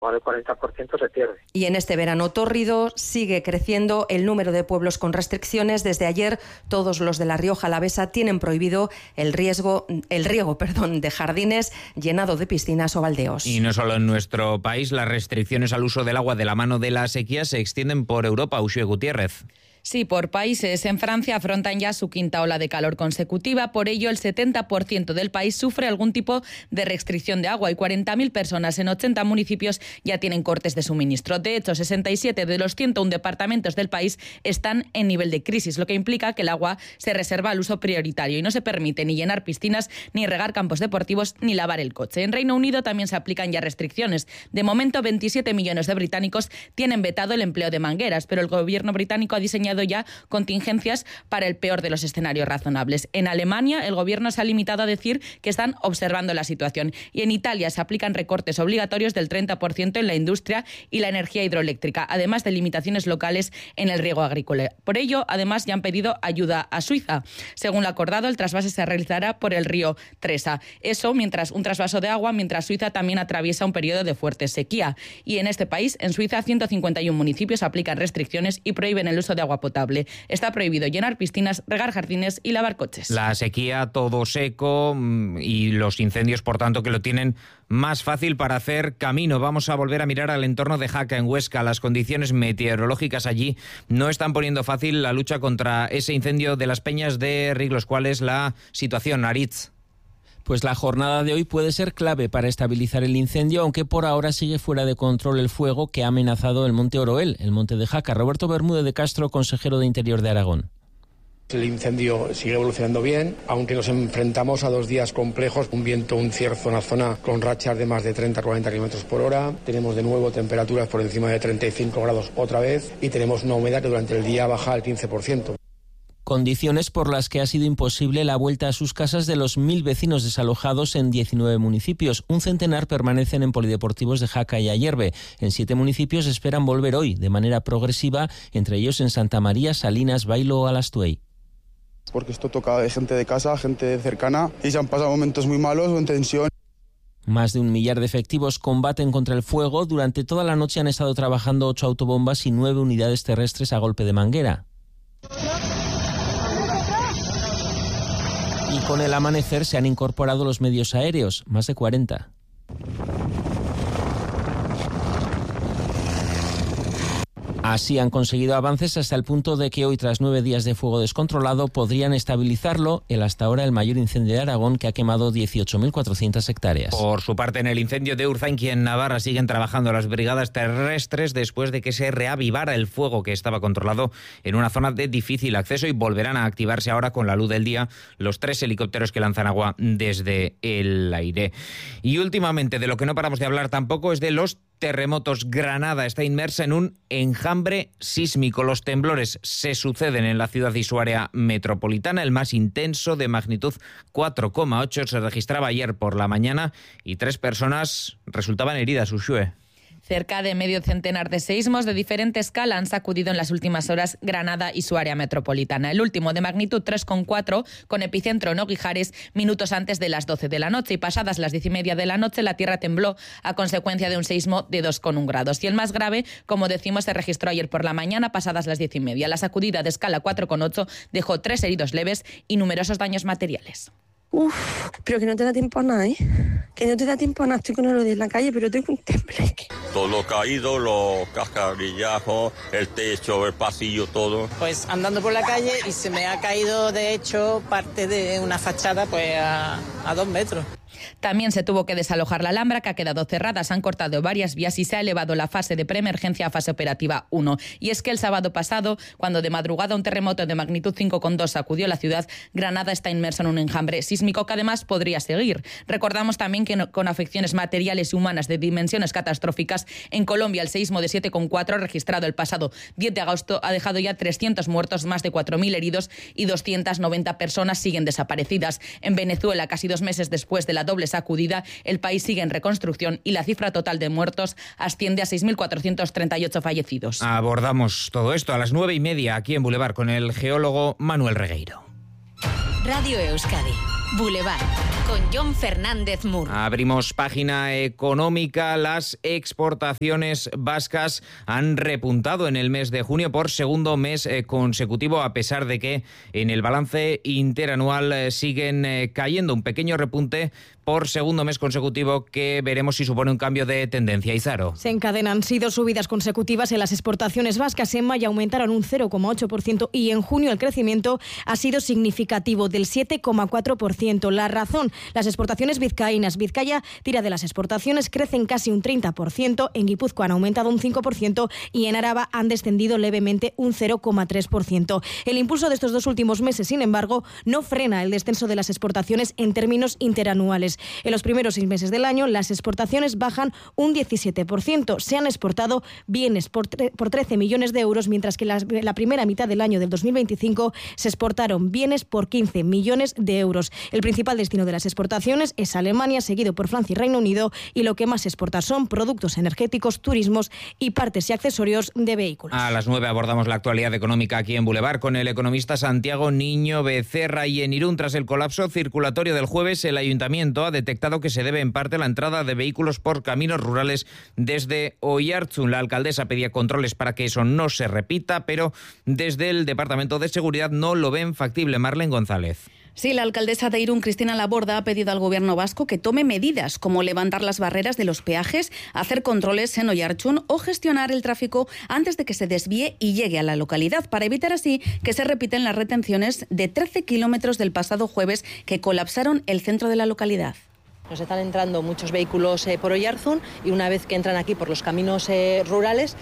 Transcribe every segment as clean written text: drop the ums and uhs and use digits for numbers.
Ahora el 40% se pierde. Y en este verano tórrido sigue creciendo el número de pueblos con restricciones. Desde ayer, todos los de la Rioja Alavesa tienen prohibido el riego de jardines llenado de piscinas o baldeos. Y no solo en nuestro país, las restricciones al uso del agua de la mano de la sequía se extienden por Europa. Uxue Gutiérrez. Sí, por países. En Francia afrontan ya su quinta ola de calor consecutiva. Por ello, el 70% del país sufre algún tipo de restricción de agua y 40.000 personas en 80 municipios ya tienen cortes de suministro. De hecho, 67 de los 101 departamentos del país están en nivel de crisis, lo que implica que el agua se reserva al uso prioritario y no se permite ni llenar piscinas, ni regar campos deportivos, ni lavar el coche. En Reino Unido también se aplican ya restricciones. De momento, 27 millones de británicos tienen vetado el empleo de mangueras, pero el gobierno británico ha diseñado ya contingencias para el peor de los escenarios razonables. En Alemania, el gobierno se ha limitado a decir que están observando la situación. Y en Italia se aplican recortes obligatorios del 30% en la industria y la energía hidroeléctrica, además de limitaciones locales en el riego agrícola. Por ello, además, ya han pedido ayuda a Suiza. Según lo acordado, el trasvase se realizará por el río Tresa. Eso mientras un trasvaso de agua, mientras Suiza también atraviesa un periodo de fuerte sequía. Y en este país, en Suiza, 151 municipios aplican restricciones y prohíben el uso de agua potable. Está prohibido llenar piscinas, regar jardines y lavar coches. La sequía, todo seco y los incendios, por tanto, que lo tienen más fácil para hacer camino. Vamos a volver a mirar al entorno de Jaca, en Huesca. Las condiciones meteorológicas allí no están poniendo fácil la lucha contra ese incendio de las Peñas de Riglos. ¿Cuál es la situación, Aritz? Pues la jornada de hoy puede ser clave para estabilizar el incendio, aunque por ahora sigue fuera de control el fuego que ha amenazado el monte Oroel, el monte de Jaca. Roberto Bermúdez de Castro, consejero de Interior de Aragón. El incendio sigue evolucionando bien, aunque nos enfrentamos a 2 días complejos, un viento, un cierzo en la zona con rachas de más de 30-40 km por hora. Tenemos de nuevo temperaturas por encima de 35 grados otra vez y tenemos una humedad que durante el día baja al 15%. Condiciones por las que ha sido imposible la vuelta a sus casas de los 1.000 vecinos desalojados en 19 municipios. Un centenar permanecen en polideportivos de Jaca y Ayerbe. En 7 municipios esperan volver hoy, de manera progresiva, entre ellos en Santa María, Salinas, Bailo o Alastuey. Porque esto toca de gente de casa, gente cercana, y se han pasado momentos muy malos o en tensión. Más de 1 millar de efectivos combaten contra el fuego. Durante toda la noche han estado trabajando 8 autobombas y 9 unidades terrestres a golpe de manguera. Y con el amanecer se han incorporado los medios aéreos, más de 40. Así han conseguido avances hasta el punto de que hoy, tras 9 días de fuego descontrolado, podrían estabilizarlo, el hasta ahora el mayor incendio de Aragón, que ha quemado 18.400 hectáreas. Por su parte, en el incendio de Urzainqui, en Navarra, siguen trabajando las brigadas terrestres después de que se reavivara el fuego que estaba controlado en una zona de difícil acceso, y volverán a activarse ahora con la luz del día los 3 helicópteros que lanzan agua desde el aire. Y últimamente, de lo que no paramos de hablar tampoco es de los terremotos. Granada está inmersa en un enjambre sísmico. Los temblores se suceden en la ciudad y su área metropolitana. El más intenso, de magnitud 4,8, se registraba ayer por la mañana y 3 personas resultaban heridas. Uxue. Cerca de medio centenar de seísmos de diferente escala han sacudido en las últimas horas Granada y su área metropolitana. El último, de magnitud 3,4, con epicentro en Oguijares, minutos antes de las 12 de la noche. Y pasadas las 10:30 de la noche, la tierra tembló a consecuencia de un seísmo de 2,1 grados. Y el más grave, como decimos, se registró ayer por la mañana, pasadas las 10:30. La sacudida de escala 4,8 dejó 3 heridos leves y numerosos daños materiales. Pero que no te da tiempo a nada, ¿eh? Que no te da tiempo a nada. Estoy con el de en la calle, pero tengo un tembleque. Todo lo caído, los cascarillajos, el techo, el pasillo, todo. Pues andando por la calle y se me ha caído, de hecho, parte de una fachada pues a 2 metros. También se tuvo que desalojar la Alhambra, que ha quedado cerrada. Se han cortado varias vías y se ha elevado la fase de preemergencia a fase operativa 1. Y es que el sábado pasado, cuando de madrugada un terremoto de magnitud 5,2 sacudió la ciudad, Granada está inmersa en un enjambre sísmico que además podría seguir. Recordamos también que con afecciones materiales y humanas de dimensiones catastróficas, en Colombia el seísmo de 7,4 registrado el pasado 10 de agosto ha dejado ya 300 muertos, más de 4.000 heridos y 290 personas siguen desaparecidas. En Venezuela, casi 2 meses después de la doble sacudida, el país sigue en reconstrucción y la cifra total de muertos asciende a 6.438 fallecidos. Abordamos todo esto a las 9:30 aquí en Boulevard con el geólogo Manuel Regueiro. Radio Euskadi. Boulevard, con Jon Fernández Mur. Abrimos página económica. Las exportaciones vascas han repuntado en el mes de junio por segundo mes consecutivo, a pesar de que en el balance interanual siguen cayendo. Un pequeño repunte por segundo mes consecutivo que veremos si supone un cambio de tendencia. Izaro. Se encadenan subidas consecutivas en las exportaciones vascas. En mayo aumentaron un 0,8% y en junio el crecimiento ha sido significativo, del 7,4%. La razón, las exportaciones vizcaínas. Vizcaya tira de las exportaciones, crecen casi un 30%, en Guipúzcoa han aumentado un 5% y en Araba han descendido levemente un 0,3%. El impulso de estos dos últimos meses, sin embargo, no frena el descenso de las exportaciones en términos interanuales. En los primeros 6 meses del año, las exportaciones bajan un 17%. Se han exportado bienes por 13 millones de euros, mientras que la primera mitad del año del 2025 se exportaron bienes por 15 millones de euros. El principal destino de las exportaciones es Alemania, seguido por Francia y Reino Unido, y lo que más se exporta son productos energéticos, turismos y partes y accesorios de vehículos. A las 9 abordamos la actualidad económica aquí en Boulevard con el economista Santiago Niño Becerra. Y en Irún, tras el colapso circulatorio del jueves, el ayuntamiento ha detectado que se debe en parte a la entrada de vehículos por caminos rurales desde Oiartzun. La alcaldesa pedía controles para que eso no se repita, pero desde el Departamento de Seguridad no lo ven factible. Marlene González. Sí, la alcaldesa de Irún, Cristina Laborda, ha pedido al gobierno vasco que tome medidas como levantar las barreras de los peajes, hacer controles en Oiartzun o gestionar el tráfico antes de que se desvíe y llegue a la localidad, para evitar así que se repiten las retenciones de 13 kilómetros del pasado jueves que colapsaron el centro de la localidad. Nos están entrando muchos vehículos por Oiartzun y una vez que entran aquí por los caminos rurales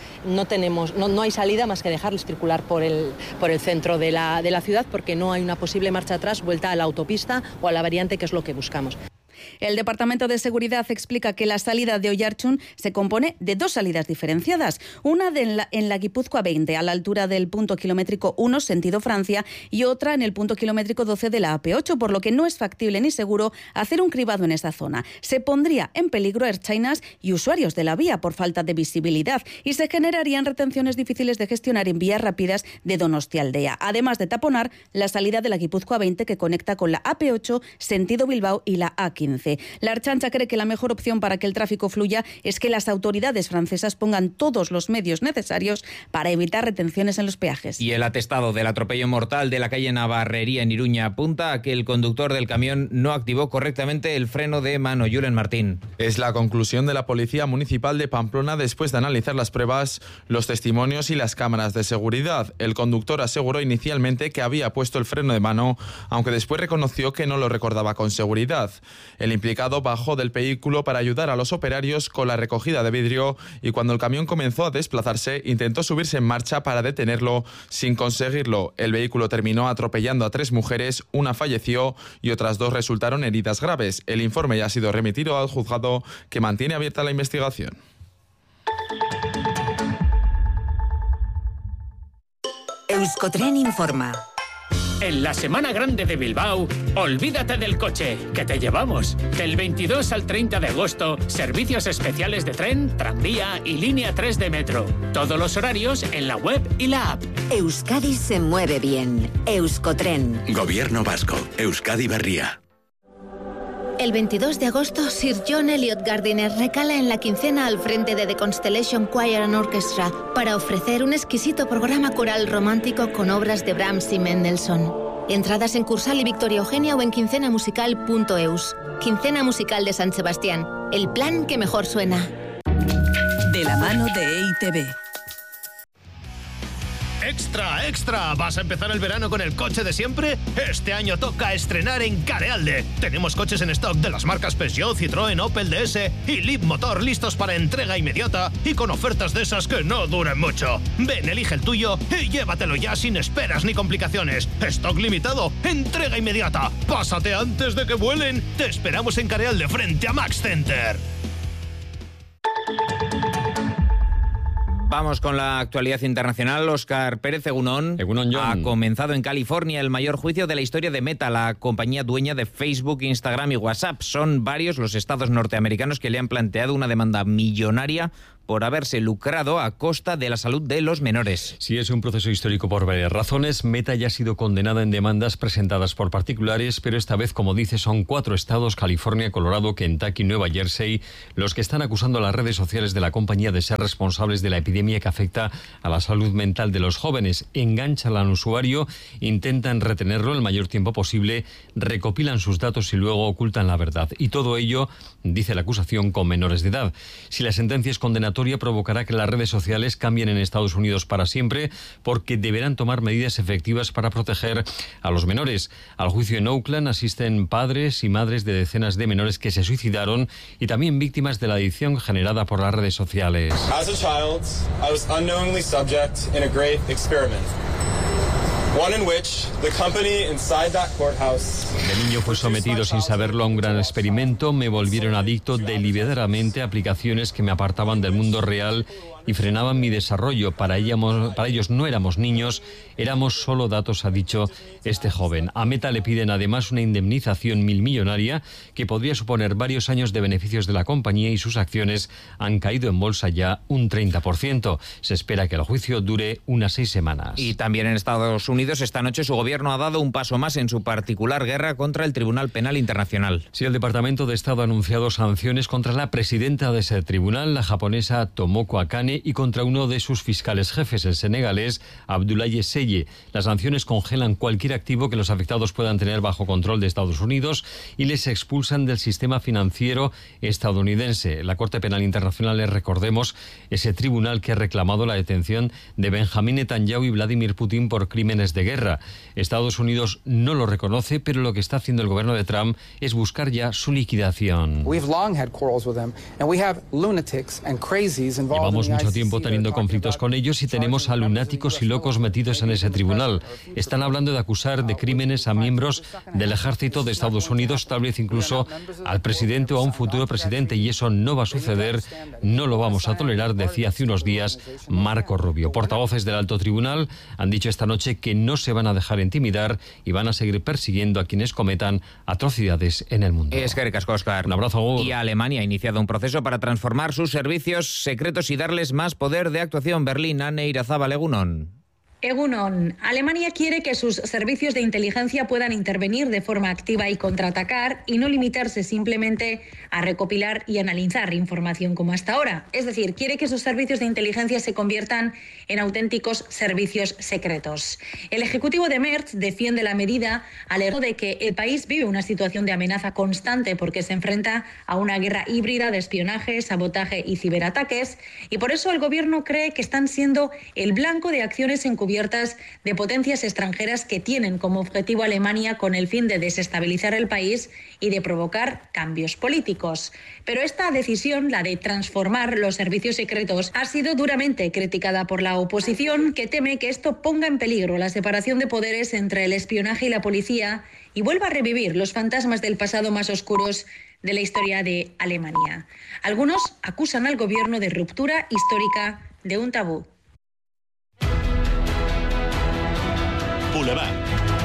no hay salida más que dejarles circular por el centro de la ciudad, porque no hay una posible marcha atrás, vuelta a la autopista o a la variante, que es lo que buscamos. El Departamento de Seguridad explica que la salida de Oiartzun se compone de 2 salidas diferenciadas, una en la Guipúzcoa 20, a la altura del punto kilométrico 1, sentido Francia, y otra en el punto kilométrico 12 de la AP8, por lo que no es factible ni seguro hacer un cribado en esta zona. Se pondría en peligro a ertzainas y usuarios de la vía por falta de visibilidad y se generarían retenciones difíciles de gestionar en vías rápidas de Donostialdea, además de taponar la salida de la Guipúzcoa 20 que conecta con la AP8, sentido Bilbao, y la A15. La Ertzaintza cree que la mejor opción para que el tráfico fluya es que las autoridades francesas pongan todos los medios necesarios para evitar retenciones en los peajes. Y el atestado del atropello mortal de la calle Navarrería en Iruña apunta a que el conductor del camión no activó correctamente el freno de mano. Julen Martín. Es la conclusión de la Policía Municipal de Pamplona después de analizar las pruebas, los testimonios y las cámaras de seguridad. El conductor aseguró inicialmente que había puesto el freno de mano, aunque después reconoció que no lo recordaba con seguridad. El implicado bajó del vehículo para ayudar a los operarios con la recogida de vidrio y cuando el camión comenzó a desplazarse intentó subirse en marcha para detenerlo sin conseguirlo. El vehículo terminó atropellando a 3 mujeres, una falleció y otras 2 resultaron heridas graves. El informe ya ha sido remitido al juzgado, que mantiene abierta la investigación. Euskotren informa. En la Semana Grande de Bilbao, olvídate del coche, que te llevamos. Del 22 al 30 de agosto, servicios especiales de tren, tranvía y línea 3 de metro. Todos los horarios en la web y la app. Euskadi se mueve bien. Euskotren. Gobierno vasco. Euskadi Berria. El 22 de agosto, Sir John Eliot Gardiner recala en la quincena al frente de The Constellation Choir and Orchestra para ofrecer un exquisito programa coral romántico con obras de Brahms y Mendelssohn. Entradas en Cursal y Victoria Eugenia o en quincenamusical.eus. Quincena Musical de San Sebastián. El plan que mejor suena. De la mano de EITB. ¡Extra, extra! ¿Vas a empezar el verano con el coche de siempre? Este año toca estrenar en Carealde. Tenemos coches en stock de las marcas Peugeot, Citroën, Opel, DS y Leapmotor listos para entrega inmediata y con ofertas de esas que no duren mucho. Ven, elige el tuyo y llévatelo ya sin esperas ni complicaciones. Stock limitado, entrega inmediata. Pásate antes de que vuelen. Te esperamos en Carealde frente a Max Center. Vamos con la actualidad internacional. Óscar Pérez, Egunon. Ha comenzado en California el mayor juicio de la historia de Meta, la compañía dueña de Facebook, Instagram y WhatsApp. Son varios los estados norteamericanos que le han planteado una demanda millonaria por haberse lucrado a costa de la salud de los menores. Sí, es un proceso histórico por varias razones. Meta ya ha sido condenada en demandas presentadas por particulares, pero esta vez, como dice, son 4 estados, California, Colorado, Kentucky, Nueva Jersey, los que están acusando a las redes sociales de la compañía de ser responsables de la epidemia que afecta a la salud mental de los jóvenes. Enganchan al usuario, intentan retenerlo el mayor tiempo posible, recopilan sus datos y luego ocultan la verdad. Y todo ello, dice la acusación, con menores de edad. Si la sentencia es condenatoria, provocará que las redes sociales cambien en Estados Unidos para siempre, porque deberán tomar medidas efectivas para proteger a los menores. Al juicio en Oakland asisten padres y madres de decenas de menores que se suicidaron y también víctimas de la adicción generada por las redes sociales. As a child, I was unknowingly subject in a great experiment. One in which the company inside that courthouse. De niño fue sometido sin saberlo a un gran experimento. Me volvieron adicto deliberadamente a aplicaciones que me apartaban del mundo real y frenaban mi desarrollo. Para ellos no éramos niños, éramos solo datos, ha dicho este joven. A Meta le piden además una indemnización milmillonaria que podría suponer varios años de beneficios de la compañía, y sus acciones han caído en bolsa ya un 30%. Se espera que el juicio dure unas 6 semanas. Y también en Estados Unidos esta noche su gobierno ha dado un paso más en su particular guerra contra el Tribunal Penal Internacional. Sí, el Departamento de Estado ha anunciado sanciones contra la presidenta de ese tribunal, la japonesa Tomoko Akane, y contra uno de sus fiscales jefes, el senegalés Abdoulaye Seye. Las sanciones congelan cualquier activo que los afectados puedan tener bajo control de Estados Unidos y les expulsan del sistema financiero estadounidense. La Corte Penal Internacional es, recordemos, ese tribunal que ha reclamado la detención de Benjamín Netanyahu y Vladimir Putin por crímenes de guerra. Estados Unidos no lo reconoce, pero lo que está haciendo el gobierno de Trump es buscar ya su liquidación. Llevamos mucho tiempo teniendo conflictos con ellos y tenemos a lunáticos y locos metidos en ese tribunal. Están hablando de acusar de crímenes a miembros del ejército de Estados Unidos, tal vez incluso al presidente o a un futuro presidente, y eso no va a suceder, no lo vamos a tolerar, decía hace unos días Marco Rubio. Portavoces del alto tribunal han dicho esta noche que no se van a dejar intimidar y van a seguir persiguiendo a quienes cometan atrocidades en el mundo. Es que casco, Óscar. Un abrazo. Y Alemania ha iniciado un proceso para transformar sus servicios secretos y darles más poder de actuación. Berlín, Anne Irazábal, Egunon. Egunon, Alemania quiere que sus servicios de inteligencia puedan intervenir de forma activa y contraatacar, y no limitarse simplemente a recopilar y analizar información como hasta ahora. Es decir, quiere que sus servicios de inteligencia se conviertan en auténticos servicios secretos. El ejecutivo de Merz defiende la medida, alertó de que el país vive una situación de amenaza constante porque se enfrenta a una guerra híbrida de espionaje, sabotaje y ciberataques, y por eso el gobierno cree que están siendo el blanco de acciones encubiertas de potencias extranjeras que tienen como objetivo a Alemania con el fin de desestabilizar el país y de provocar cambios políticos. Pero esta decisión, la de transformar los servicios secretos, ha sido duramente criticada por la oposición, que teme que esto ponga en peligro la separación de poderes entre el espionaje y la policía y vuelva a revivir los fantasmas del pasado más oscuros de la historia de Alemania. Algunos acusan al gobierno de ruptura histórica de un tabú. Boulevard.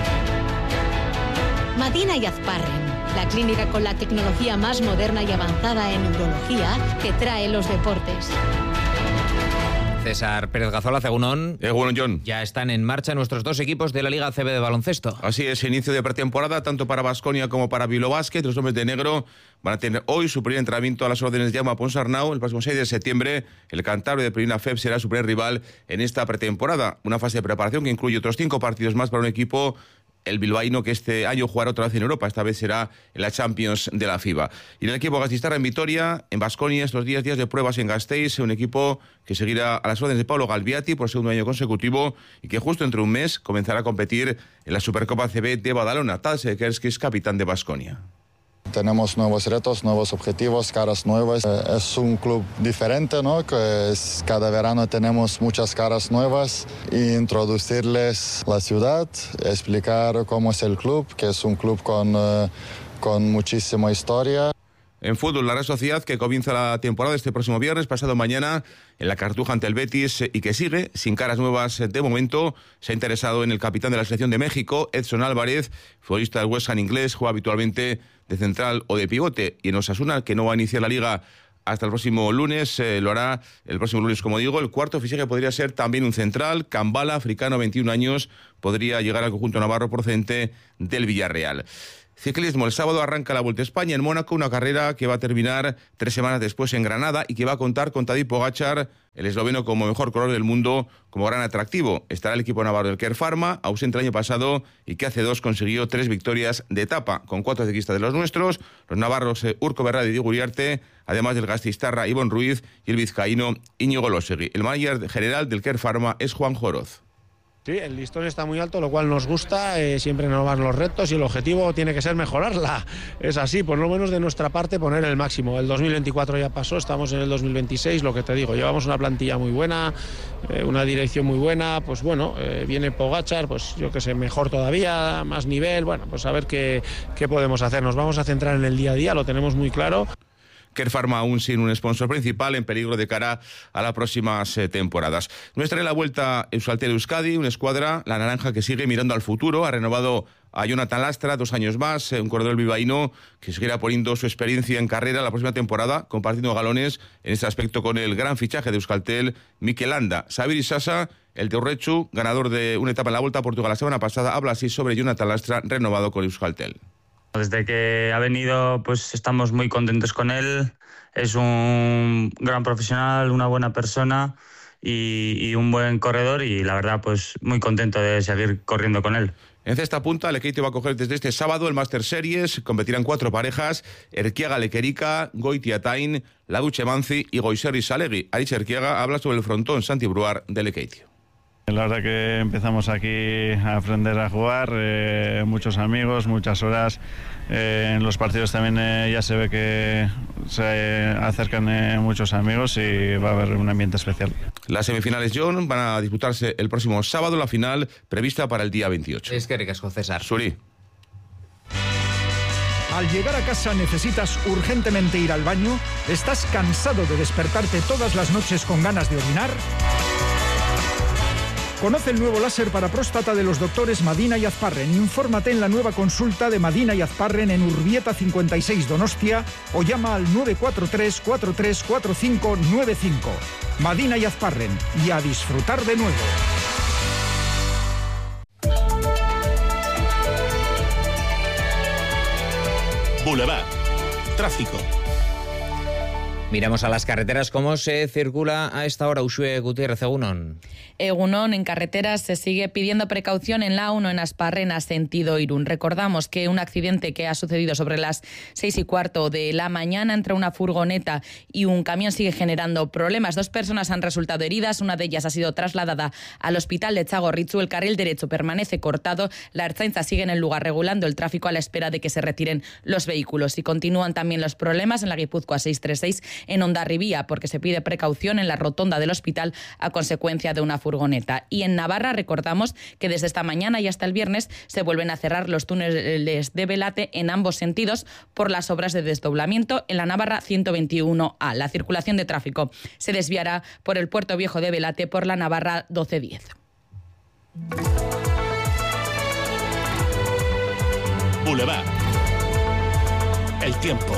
Madina y Azparren, la clínica con la tecnología más moderna y avanzada en neurología que trae los deportes. César Pérez Gazola, Egunon. Egunon, John. Ya están en marcha nuestros dos equipos de la Liga ACB de baloncesto. Así es, inicio de pretemporada tanto para Baskonia como para Bilbao Basket. Los hombres de negro van a tener hoy su primer entrenamiento a las órdenes de Jaume Ponsarnau. El próximo 6 de septiembre, el Cantabria de Primera FEB será su primer rival en esta pretemporada. Una fase de preparación que incluye otros 5 partidos más para un equipo, el bilbaíno, que este año jugará otra vez en Europa, esta vez será en la Champions de la FIBA. Y en el equipo Gastistarra en Vitoria, en Baskonia, estos días de pruebas en Gasteiz, un equipo que seguirá a las órdenes de Pablo Galviati por segundo año consecutivo y que justo entre un mes comenzará a competir en la Supercopa CB de Badalona. Tal Sekerski es capitán de Baskonia. Tenemos nuevos retos, nuevos objetivos, caras nuevas. Es un club diferente, ¿no? Cada verano tenemos muchas caras nuevas e introducirles la ciudad, explicar cómo es el club, que es un club con muchísima historia. En fútbol, la Real Sociedad, que comienza la temporada este próximo viernes, pasado mañana, en la Cartuja ante el Betis, y que sigue sin caras nuevas de momento. Se ha interesado en el capitán de la selección de México, Edson Álvarez, futbolista del West Ham inglés, juega habitualmente de central o de pivote, y en Osasuna, que no va a iniciar la Liga hasta el próximo lunes. Lo hará el próximo lunes, como digo. El cuarto fichaje podría ser también un central. Cambala, africano, 21 años, podría llegar al conjunto navarro procedente del Villarreal. Ciclismo, el sábado arranca la Vuelta a España en Mónaco, una carrera que va a terminar 3 semanas después en Granada y que va a contar con Tadej Pogačar, el esloveno, como mejor corredor del mundo, como gran atractivo. Estará el equipo navarro del Care Pharma, ausente el año pasado y que hace 2 consiguió 3 victorias de etapa, con 4 ciclistas de los nuestros, los navarros Urko Berrada y Diego Uriarte, además del gastistarra Ivonne Ruiz y el vizcaíno Íñigo Losegui. El manager general del Care Pharma es Juan Joroz. Sí, el listón está muy alto, lo cual nos gusta, siempre nos van los retos y el objetivo tiene que ser mejorarla. Es así, por lo menos de nuestra parte poner el máximo. El 2024 ya pasó, estamos en el 2026, lo que te digo, llevamos una plantilla muy buena, una dirección muy buena, pues bueno, viene Pogačar, pues yo que sé, mejor todavía, más nivel, bueno, pues a ver qué podemos hacer. Nos vamos a centrar en el día a día, lo tenemos muy claro. Care Pharma aún sin un sponsor principal, en peligro de cara a las próximas temporadas. Nuestra en la Vuelta Euskaltel-Euskadi, una escuadra, la naranja, que sigue mirando al futuro. Ha renovado a Jonathan Lastra 2 años más, un corredor bilbaíno que seguirá poniendo su experiencia en carrera la próxima temporada, compartiendo galones en este aspecto con el gran fichaje de Euskaltel, Mikel Landa. Xabier Isasa, el de Urrechu, ganador de una etapa en la Vuelta a Portugal la semana pasada, habla así sobre Jonathan Lastra, renovado con Euskaltel. Desde que ha venido, pues estamos muy contentos con él. Es un gran profesional, una buena persona y un buen corredor, y la verdad, pues muy contento de seguir corriendo con él. En cesta punta, el Lekeitio va a coger desde este sábado el Master Series. Competirán 4 parejas: Erquiaga Lequerica, Goitiatain, Laduche Manzi y Goiserri Salegui. Aritz Erquiaga habla sobre el frontón Santi Bruar del Lekeitio. La verdad que empezamos aquí a aprender a jugar, muchos amigos, muchas horas. En los partidos también ya se ve que se acercan muchos amigos y va a haber un ambiente especial. Las semifinales, John, van a disputarse el próximo sábado, la final prevista para el día 28. Es que ricasco, César. Suri. Al llegar a casa necesitas urgentemente ir al baño. ¿Estás cansado de despertarte todas las noches con ganas de orinar? Conoce el nuevo láser para próstata de los doctores Madina y Azparren. Infórmate en la nueva consulta de Madina y Azparren en Urbieta 56 Donostia o llama al 943 434595. Madina y Azparren, y a disfrutar de nuevo. Boulevard. Tráfico. Miramos a las carreteras. ¿Cómo se circula a esta hora? Uxue Gutiérrez, Egunon. Egunon, en carreteras se sigue pidiendo precaución en la A1 en Asparrena, sentido Irún. Recordamos que un accidente que ha sucedido sobre las 6:15 de la mañana entre una furgoneta y un camión sigue generando problemas. 2 personas han resultado heridas, una de ellas ha sido trasladada al hospital de Txagorritxu. El carril derecho permanece cortado. La Ertzaintza sigue en el lugar regulando el tráfico a la espera de que se retiren los vehículos. Y continúan también los problemas en la Guipúzcoa 636 en Hondarribía, porque se pide precaución en la rotonda del hospital a consecuencia de una furgoneta. Y en Navarra recordamos que desde esta mañana y hasta el viernes se vuelven a cerrar los túneles de Belate en ambos sentidos por las obras de desdoblamiento en la Navarra 121A. La circulación de tráfico se desviará por el Puerto Viejo de Belate por la Navarra 1210. Boulevard. El tiempo.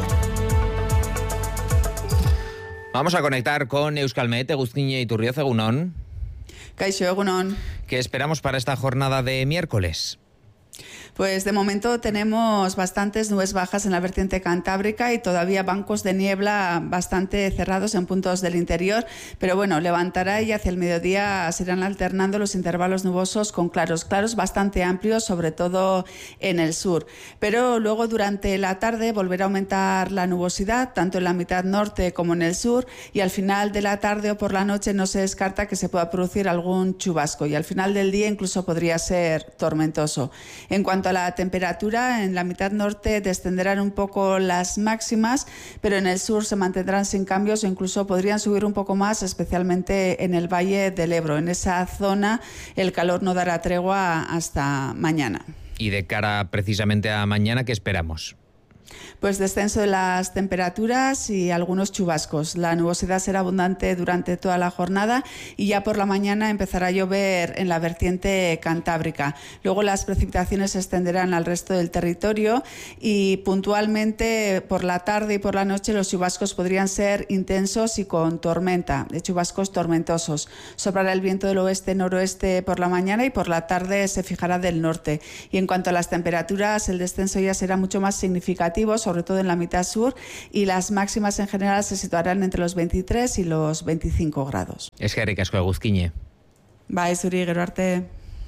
Vamos a conectar con Euskalmet, Eguzkiñe Iturrioz, Egunon. Kaixo, Egunon. ¿Qué esperamos para esta jornada de miércoles? Pues de momento tenemos bastantes nubes bajas en la vertiente cantábrica y todavía bancos de niebla bastante cerrados en puntos del interior, pero bueno, levantará y hacia el mediodía se irán alternando los intervalos nubosos con claros bastante amplios, sobre todo en el sur. Pero luego durante la tarde volverá a aumentar la nubosidad, tanto en la mitad norte como en el sur, y al final de la tarde o por la noche no se descarta que se pueda producir algún chubasco y al final del día incluso podría ser tormentoso. En cuanto a la temperatura, en la mitad norte descenderán un poco las máximas, pero en el sur se mantendrán sin cambios o incluso podrían subir un poco más, especialmente en el Valle del Ebro. En esa zona el calor no dará tregua hasta mañana. Y de cara precisamente a mañana, ¿qué esperamos? Pues descenso de las temperaturas y algunos chubascos. La nubosidad será abundante durante toda la jornada y ya por la mañana empezará a llover en la vertiente cantábrica. Luego las precipitaciones se extenderán al resto del territorio y puntualmente por la tarde y por la noche los chubascos podrían ser intensos y con tormenta, de chubascos tormentosos. Soplará el viento del oeste-noroeste por la mañana y por la tarde se fijará del norte. Y en cuanto a las temperaturas, el descenso ya será mucho más significativo, sobre todo en la mitad sur, y las máximas en general se situarán entre los 23 y los 25 grados. Eskerrik asko Eguzkiñe. Bai, zuri, gero arte.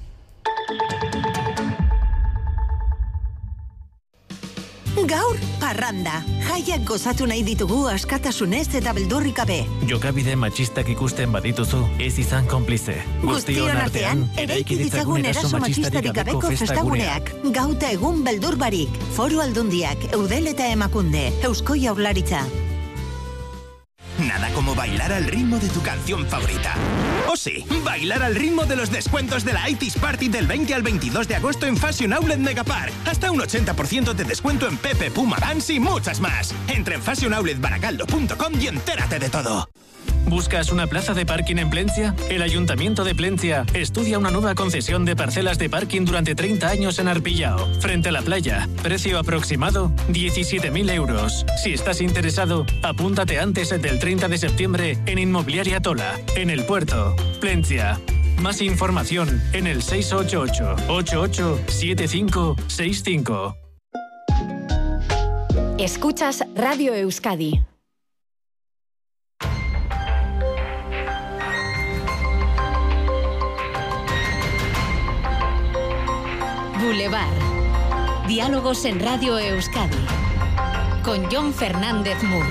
Gaur, parranda. Jaiak gozatu nahi ditugu askatasunez eta beldurrik gabe. Jokabide matxistak ikusten badituzu, ez izan konplize. Guztion artean, eraiki ditzagun eraso matxistarik gabeko festaguneak. Gauta egun beldur barik. Foru Aldundiak, Eudel eta Emakunde, Eusko Jaurlaritza. Nada como bailar al ritmo de tu canción favorita. O sí, bailar al ritmo de los descuentos de la 80s Party del 20 al 22 de agosto en Fashion Outlet Megapark. Hasta un 80% de descuento en Pepe, Puma, Vans y muchas más. Entra en fashionoutletbaracaldo.com y entérate de todo. ¿Buscas una plaza de parking en Plencia? El Ayuntamiento de Plencia estudia una nueva concesión de parcelas de parking durante 30 años en Arpillao, frente a la playa. Precio aproximado, 17.000 euros. Si estás interesado, apúntate antes del 30 de septiembre en Inmobiliaria Tola, en el puerto. Plencia. Más información en el 688-887565. Escuchas Radio Euskadi. Boulevard. Diálogos en Radio Euskadi. Con Jon Fernández Mur.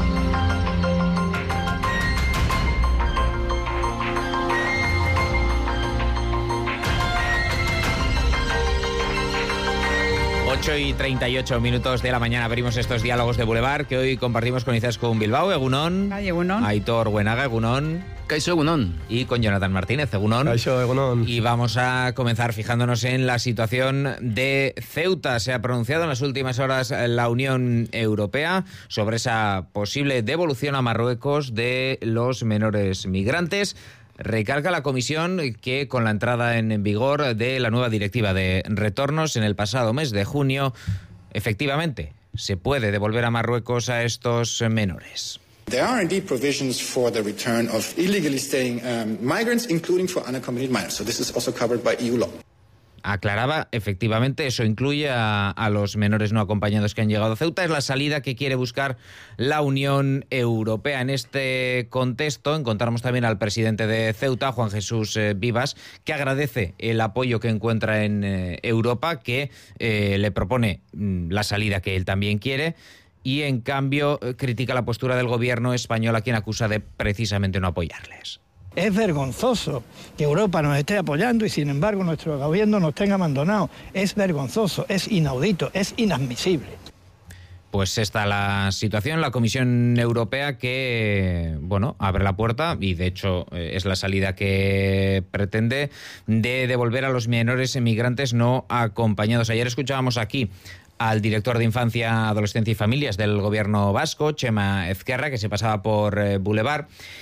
Ocho y 38 minutos de la mañana abrimos estos diálogos de Boulevard que hoy compartimos con Izaskun Bilbao, Egunon. Egunon. Aitor Buenaga, Egunon. Kaixo, Egunon. Y con Jonathan Martínez, Egunon. Kaixo, Egunon. Y vamos a comenzar fijándonos en la situación de Ceuta. Se ha pronunciado en las últimas horas la Unión Europea sobre esa posible devolución a Marruecos de los menores migrantes. Recalca la Comisión que con la entrada en vigor de la nueva directiva de retornos en el pasado mes de junio, efectivamente, se puede devolver a Marruecos a estos menores. There are indeed provisions for the return of illegally staying migrants, including for unaccompanied minors. So this is also covered by EU law. Aclaraba, efectivamente, eso incluye a los menores no acompañados que han llegado a Ceuta. Es la salida que quiere buscar la Unión Europea. En este contexto encontramos también al presidente de Ceuta, Juan Jesús Vivas, que agradece el apoyo que encuentra en Europa, que le propone la salida que él también quiere. Y, en cambio, critica la postura del gobierno español, a quien acusa de precisamente no apoyarles. Es vergonzoso que Europa nos esté apoyando y, sin embargo, nuestro gobierno nos tenga abandonado. Es vergonzoso, es inaudito, es inadmisible. Pues está la situación. La Comisión Europea que, bueno, abre la puerta y, de hecho, es la salida que pretende de devolver a los menores emigrantes no acompañados. Ayer escuchábamos aquí al director de Infancia, Adolescencia y Familias del Gobierno vasco, Txema Ezquerra, que se pasaba por Boulevard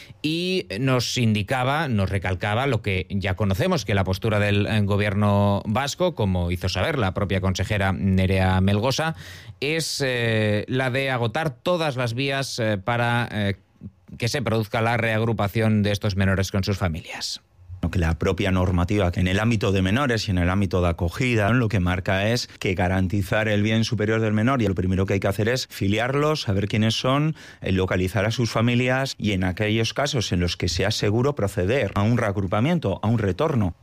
y nos indicaba, nos recalcaba lo que ya conocemos, que la postura del Gobierno vasco, como hizo saber la propia consejera Nerea Melgosa, es la de agotar todas las vías para que se produzca la reagrupación de estos menores con sus familias. Que la propia normativa en el ámbito de menores y en el ámbito de acogida lo que marca es que garantizar el bien superior del menor, y lo primero que hay que hacer es filiarlos, saber quiénes son, localizar a sus familias y en aquellos casos en los que sea seguro proceder a un reagrupamiento, a un retorno.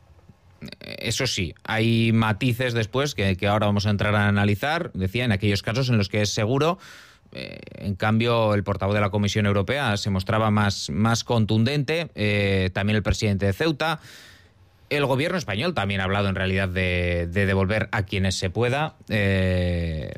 Eso sí, hay matices después que ahora vamos a entrar a analizar. Decía, en aquellos casos en los que es seguro. En cambio, el portavoz de la Comisión Europea se mostraba más contundente, también el presidente de Ceuta. El gobierno español también ha hablado en realidad de devolver a quienes se pueda. ¿En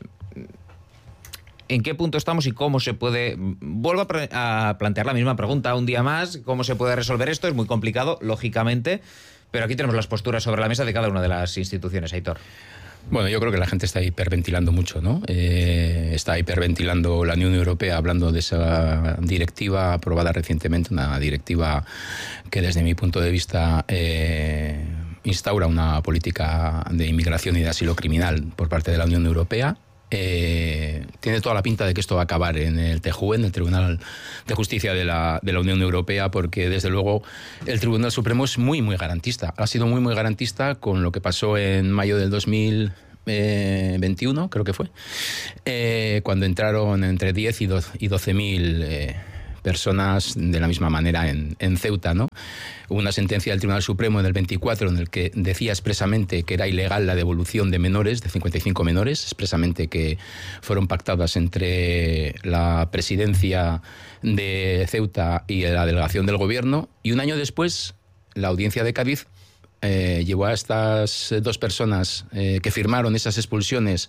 qué punto estamos y cómo se puede? Vuelvo a plantear la misma pregunta un día más. ¿Cómo se puede resolver esto? Es muy complicado, lógicamente, pero aquí tenemos las posturas sobre la mesa de cada una de las instituciones, Aitor. Bueno, yo creo que la gente está hiperventilando mucho, ¿no? Está hiperventilando la Unión Europea hablando de esa directiva aprobada recientemente, una directiva que desde mi punto de vista instaura una política de inmigración y de asilo criminal por parte de la Unión Europea. Tiene toda la pinta de que esto va a acabar en el TJUE, en el Tribunal de Justicia de la Unión Europea, porque desde luego el Tribunal Supremo es muy, muy garantista. Ha sido muy, muy garantista con lo que pasó en mayo del 2021, creo que fue, cuando entraron entre 10 y 12.000 personas de la misma manera en Ceuta, ¿no? Hubo una sentencia del Tribunal Supremo en el 24 en el que decía expresamente que era ilegal la devolución de menores, de 55 menores, expresamente que fueron pactadas entre la presidencia de Ceuta y la delegación del gobierno, y un año después la audiencia de Cádiz llevó a estas dos personas que firmaron esas expulsiones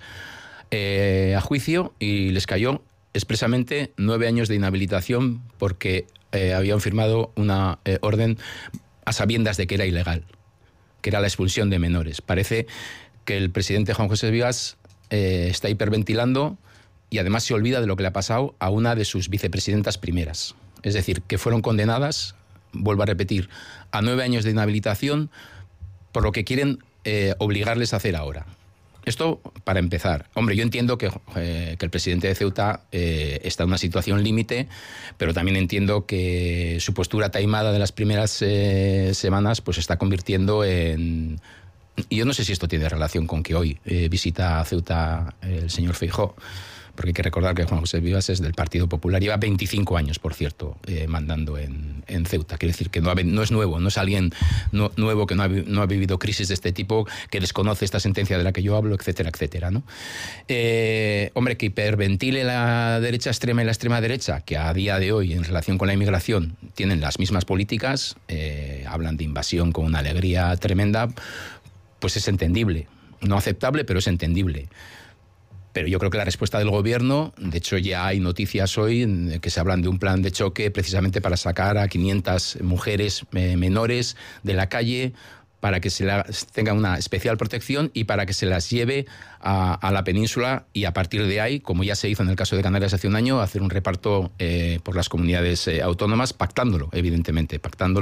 a juicio y les cayó expresamente 9 años de inhabilitación porque habían firmado una orden a sabiendas de que era ilegal, que era la expulsión de menores. Parece que el presidente Juan José Vigas está hiperventilando y además se olvida de lo que le ha pasado a una de sus vicepresidentas primeras. Es decir, que fueron condenadas, vuelvo a repetir, a 9 años de inhabilitación por lo que quieren obligarles a hacer ahora. Esto para empezar. Hombre, yo entiendo que el presidente de Ceuta está en una situación límite, pero también entiendo que su postura taimada de las primeras semanas pues se está convirtiendo en... Y yo no sé si esto tiene relación con que hoy visita a Ceuta el señor Feijóo, porque hay que recordar que Juan José Vigas es del Partido Popular, lleva 25 años, por cierto, mandando en Ceuta. Quiere decir que no es nuevo, no es alguien nuevo que no ha vivido crisis de este tipo, que desconoce esta sentencia de la que yo hablo, etcétera, etcétera, ¿no? Hombre, que hiperventile la derecha extrema y la extrema derecha, que a día de hoy, en relación con la inmigración, tienen las mismas políticas, hablan de invasión con una alegría tremenda, pues es entendible. No aceptable, pero es entendible. Pero yo creo que la respuesta del gobierno, de hecho ya hay noticias hoy que se hablan de un plan de choque precisamente para sacar a 500 mujeres menores de la calle para que tengan una especial protección y para que se las lleve a la península y a partir de ahí, como ya se hizo en el caso de Canarias hace un año, hacer un reparto por las comunidades autónomas, pactándolo, evidentemente,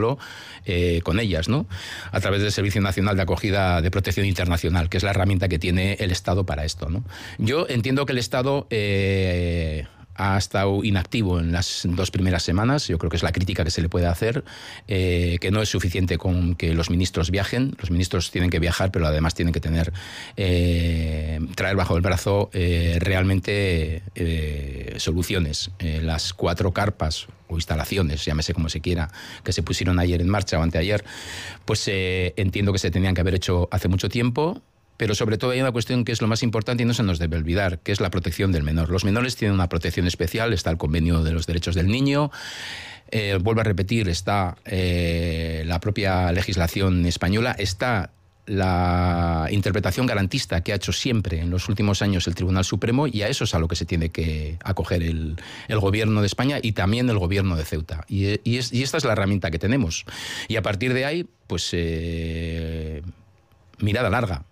con ellas, ¿no? A través del Servicio Nacional de Acogida de Protección Internacional, que es la herramienta que tiene el Estado para esto, ¿no? Yo entiendo que el Estado ha estado inactivo en las 2 primeras semanas. Yo creo que es la crítica que se le puede hacer, que no es suficiente con que los ministros viajen. Los ministros tienen que viajar, pero además tienen que traer bajo el brazo realmente soluciones. Las 4 carpas o instalaciones, llámese como se quiera, que se pusieron ayer en marcha o anteayer, pues entiendo que se tenían que haber hecho hace mucho tiempo. Pero sobre todo hay una cuestión que es lo más importante y no se nos debe olvidar, que es la protección del menor. Los menores tienen una protección especial, está el Convenio de los Derechos del Niño, vuelvo a repetir, está la propia legislación española, está la interpretación garantista que ha hecho siempre en los últimos años el Tribunal Supremo, y a eso es a lo que se tiene que acoger el Gobierno de España y también el Gobierno de Ceuta. Y esta es la herramienta que tenemos. Y a partir de ahí, pues mirada larga.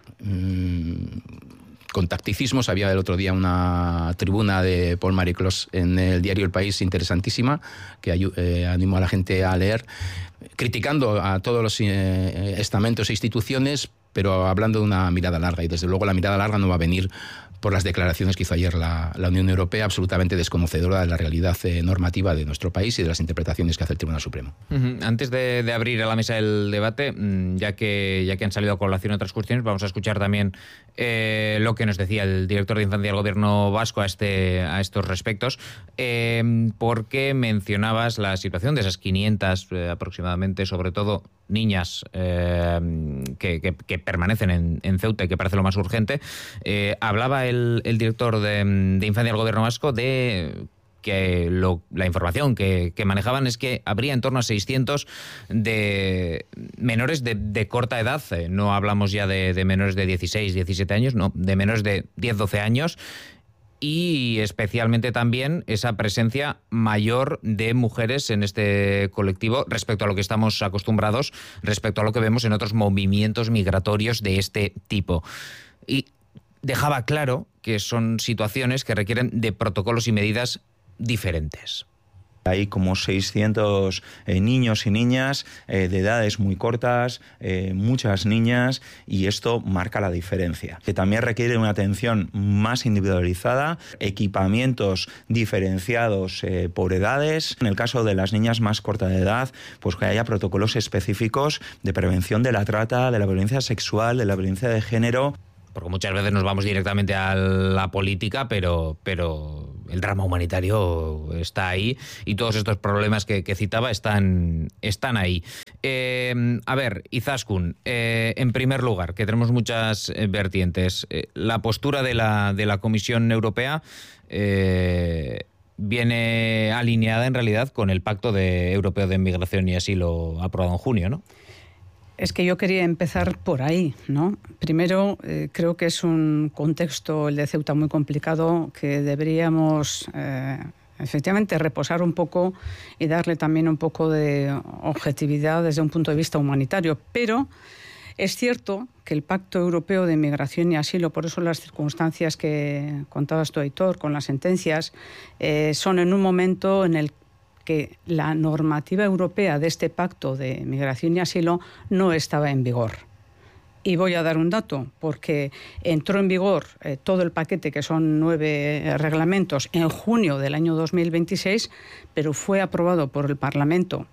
Con tacticismos. Había el otro día una tribuna de Paul Mariclos en el diario El País interesantísima, que animo a la gente a leer, criticando a todos los estamentos e instituciones, pero hablando de una mirada larga. Y desde luego la mirada larga no va a venir por las declaraciones que hizo ayer la Unión Europea, absolutamente desconocedora de la realidad normativa de nuestro país y de las interpretaciones que hace el Tribunal Supremo. Antes de abrir a la mesa el debate, ya que han salido a colación otras cuestiones, vamos a escuchar también lo que nos decía el director de Infancia del Gobierno vasco a estos respectos, porque mencionabas la situación de esas 500 aproximadamente, sobre todo niñas que permanecen en Ceuta y que parece lo más urgente. Hablaba el director de Infancia del Gobierno vasco de que la información que manejaban es que habría en torno a 600 de menores de corta edad. No hablamos ya de menores de 16, 17 años, no, de menores de 10, 12 años. Y especialmente también esa presencia mayor de mujeres en este colectivo respecto a lo que estamos acostumbrados, respecto a lo que vemos en otros movimientos migratorios de este tipo. Y dejaba claro que son situaciones que requieren de protocolos y medidas diferentes. Hay como 600 niños y niñas de edades muy cortas, muchas niñas, y esto marca la diferencia. Que también requiere una atención más individualizada, equipamientos diferenciados por edades. En el caso de las niñas más cortas de edad, pues que haya protocolos específicos de prevención de la trata, de la violencia sexual, de la violencia de género. Porque muchas veces nos vamos directamente a la política, pero el drama humanitario está ahí y todos estos problemas que citaba están ahí. A ver, Izaskun, en primer lugar, que tenemos muchas vertientes, la postura de la Comisión Europea viene alineada en realidad con el Pacto Europeo de Migración y Asilo aprobado en junio, ¿no? Es que yo quería empezar por ahí, ¿no? Primero, creo que es un contexto, el de Ceuta, muy complicado, que deberíamos efectivamente reposar un poco y darle también un poco de objetividad desde un punto de vista humanitario. Pero es cierto que el Pacto Europeo de Migración y Asilo, por eso las circunstancias que contabas tú, Aitor, con las sentencias, son en un momento en el que la normativa europea de este pacto de migración y asilo no estaba en vigor. Y voy a dar un dato, porque entró en vigor todo el paquete, que son 9 reglamentos, en junio del año 2026, pero fue aprobado por el Parlamento,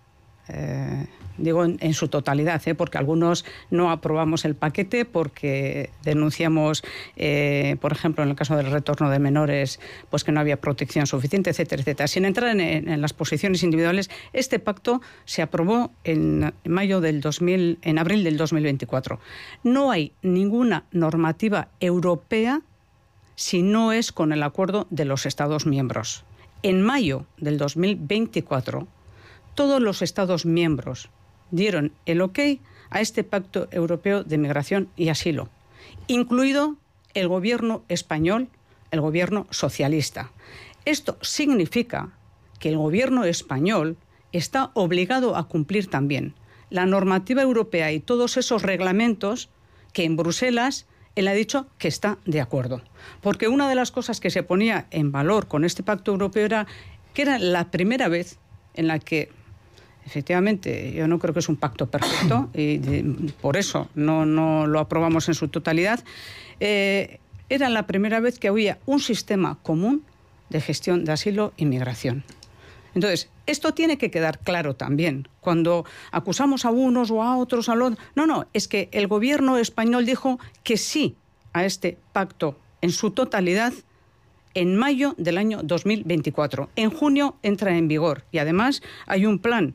digo en su totalidad, porque algunos no aprobamos el paquete porque denunciamos, por ejemplo, en el caso del retorno de menores, pues que no había protección suficiente, etcétera, etcétera. Sin entrar en las posiciones individuales, este pacto se aprobó en abril del 2024. No hay ninguna normativa europea si no es con el acuerdo de los Estados miembros. En mayo del 2024, todos los Estados miembros dieron el ok a este Pacto Europeo de Migración y Asilo, incluido el gobierno español, el gobierno socialista. Esto significa que el gobierno español está obligado a cumplir también la normativa europea y todos esos reglamentos que en Bruselas él ha dicho que está de acuerdo. Porque una de las cosas que se ponía en valor con este Pacto Europeo era que era la primera vez en la que, efectivamente, yo no creo que es un pacto perfecto y por eso no lo aprobamos en su totalidad. Era la primera vez que había un sistema común de gestión de asilo y migración. Entonces, esto tiene que quedar claro también. Cuando acusamos a unos o a otros, no, es que el gobierno español dijo que sí a este pacto en su totalidad en mayo del año 2024. En junio entra en vigor y además hay un plan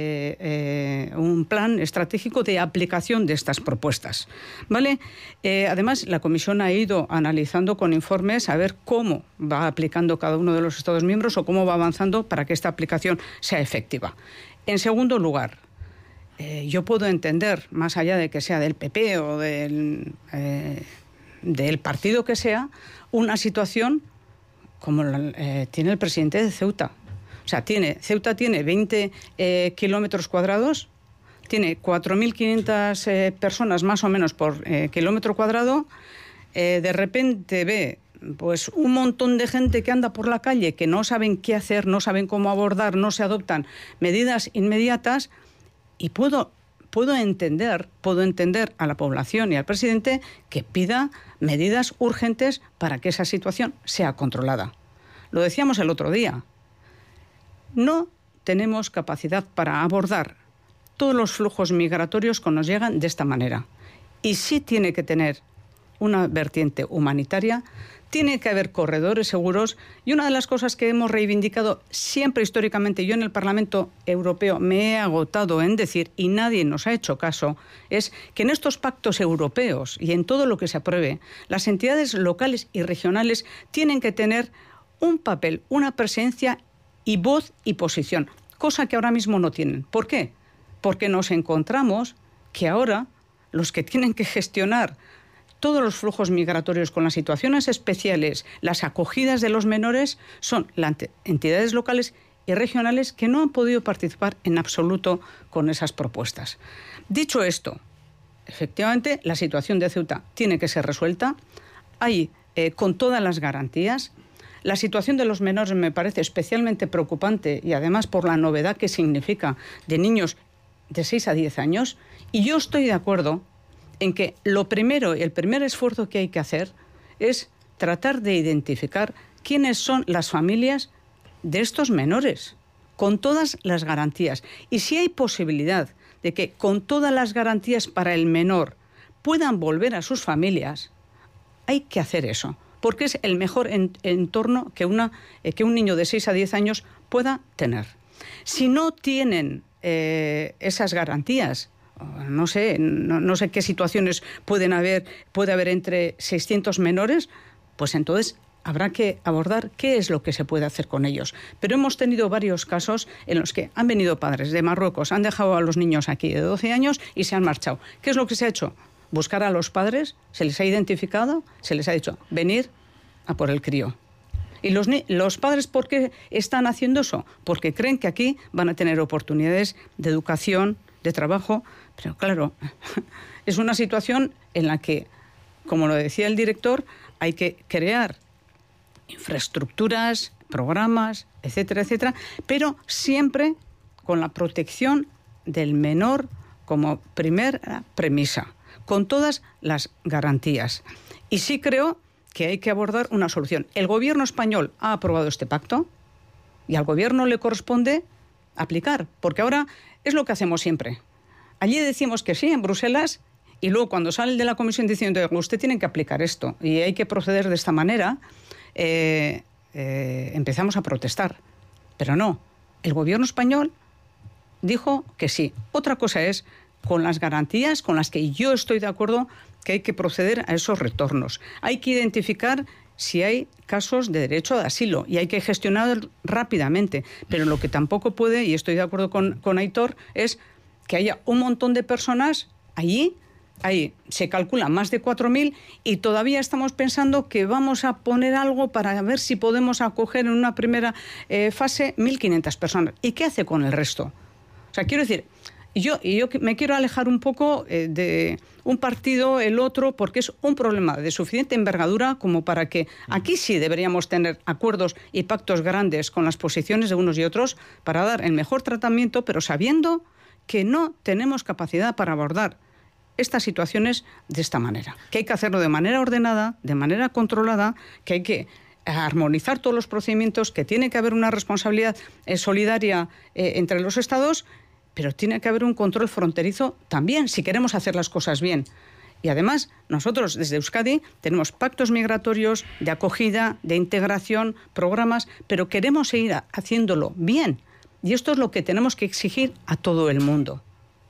estratégico de aplicación de estas propuestas, ¿vale? Además, la Comisión ha ido analizando con informes a ver cómo va aplicando cada uno de los Estados miembros o cómo va avanzando para que esta aplicación sea efectiva. En segundo lugar, yo puedo entender, más allá de que sea del PP o del partido que sea, una situación como tiene el presidente de Ceuta. O sea, Ceuta tiene 20 kilómetros cuadrados, tiene 4.500 personas más o menos por kilómetro cuadrado. De repente ve pues un montón de gente que anda por la calle que no saben qué hacer, no saben cómo abordar, no se adoptan medidas inmediatas, y puedo entender a la población y al presidente que pida medidas urgentes para que esa situación sea controlada. Lo decíamos el otro día. No tenemos capacidad para abordar todos los flujos migratorios que nos llegan de esta manera. Y sí tiene que tener una vertiente humanitaria, tiene que haber corredores seguros, y una de las cosas que hemos reivindicado siempre históricamente, yo en el Parlamento Europeo me he agotado en decir, y nadie nos ha hecho caso, es que en estos pactos europeos y en todo lo que se apruebe, las entidades locales y regionales tienen que tener un papel, una presencia y voz y posición, cosa que ahora mismo no tienen. ¿Por qué? Porque nos encontramos que ahora los que tienen que gestionar todos los flujos migratorios con las situaciones especiales, las acogidas de los menores, son las entidades locales y regionales que no han podido participar en absoluto con esas propuestas. Dicho esto, efectivamente, la situación de Ceuta tiene que ser resuelta. hay con todas las garantías. La situación de los menores me parece especialmente preocupante y además por la novedad que significa de niños de 6 a 10 años. Y yo estoy de acuerdo en que el primer esfuerzo que hay que hacer es tratar de identificar quiénes son las familias de estos menores, con todas las garantías. Y si hay posibilidad de que con todas las garantías para el menor puedan volver a sus familias, hay que hacer eso, porque es el mejor entorno que un niño de 6 a 10 años pueda tener. Si no tienen esas garantías, no sé qué situaciones puede haber entre 600 menores, pues entonces habrá que abordar qué es lo que se puede hacer con ellos. Pero hemos tenido varios casos en los que han venido padres de Marruecos, han dejado a los niños aquí de 12 años y se han marchado. ¿Qué es lo que se ha hecho? Buscar a los padres, se les ha identificado, se les ha dicho, venir a por el crío. ¿Y los padres por qué están haciendo eso? Porque creen que aquí van a tener oportunidades de educación, de trabajo, pero claro, es una situación en la que, como lo decía el director, hay que crear infraestructuras, programas, etcétera, etcétera, pero siempre con la protección del menor como primera premisa, con todas las garantías. Y sí creo que hay que abordar una solución. El gobierno español ha aprobado este pacto y al gobierno le corresponde aplicar, porque ahora es lo que hacemos siempre. Allí decimos que sí, en Bruselas, y luego cuando sale de la comisión diciendo que usted tiene que aplicar esto y hay que proceder de esta manera, empezamos a protestar. Pero no, el gobierno español dijo que sí. Otra cosa es con las garantías con las que yo estoy de acuerdo que hay que proceder a esos retornos. Hay que identificar si hay casos de derecho de asilo y hay que gestionar rápidamente. Pero lo que tampoco puede, y estoy de acuerdo con Aitor, es que haya un montón de personas allí. Ahí se calcula más de 4.000 y todavía estamos pensando que vamos a poner algo para ver si podemos acoger en una primera fase 1.500 personas. ¿Y qué hace con el resto? O sea, quiero decir, yo me quiero alejar un poco de un partido, el otro, porque es un problema de suficiente envergadura como para que aquí sí deberíamos tener acuerdos y pactos grandes con las posiciones de unos y otros para dar el mejor tratamiento, pero sabiendo que no tenemos capacidad para abordar estas situaciones de esta manera, que hay que hacerlo de manera ordenada, de manera controlada, que hay que armonizar todos los procedimientos, que tiene que haber una responsabilidad solidaria entre los Estados, pero tiene que haber un control fronterizo también, si queremos hacer las cosas bien. Y además, nosotros desde Euskadi tenemos pactos migratorios de acogida, de integración, programas, pero queremos seguir haciéndolo bien. Y esto es lo que tenemos que exigir a todo el mundo.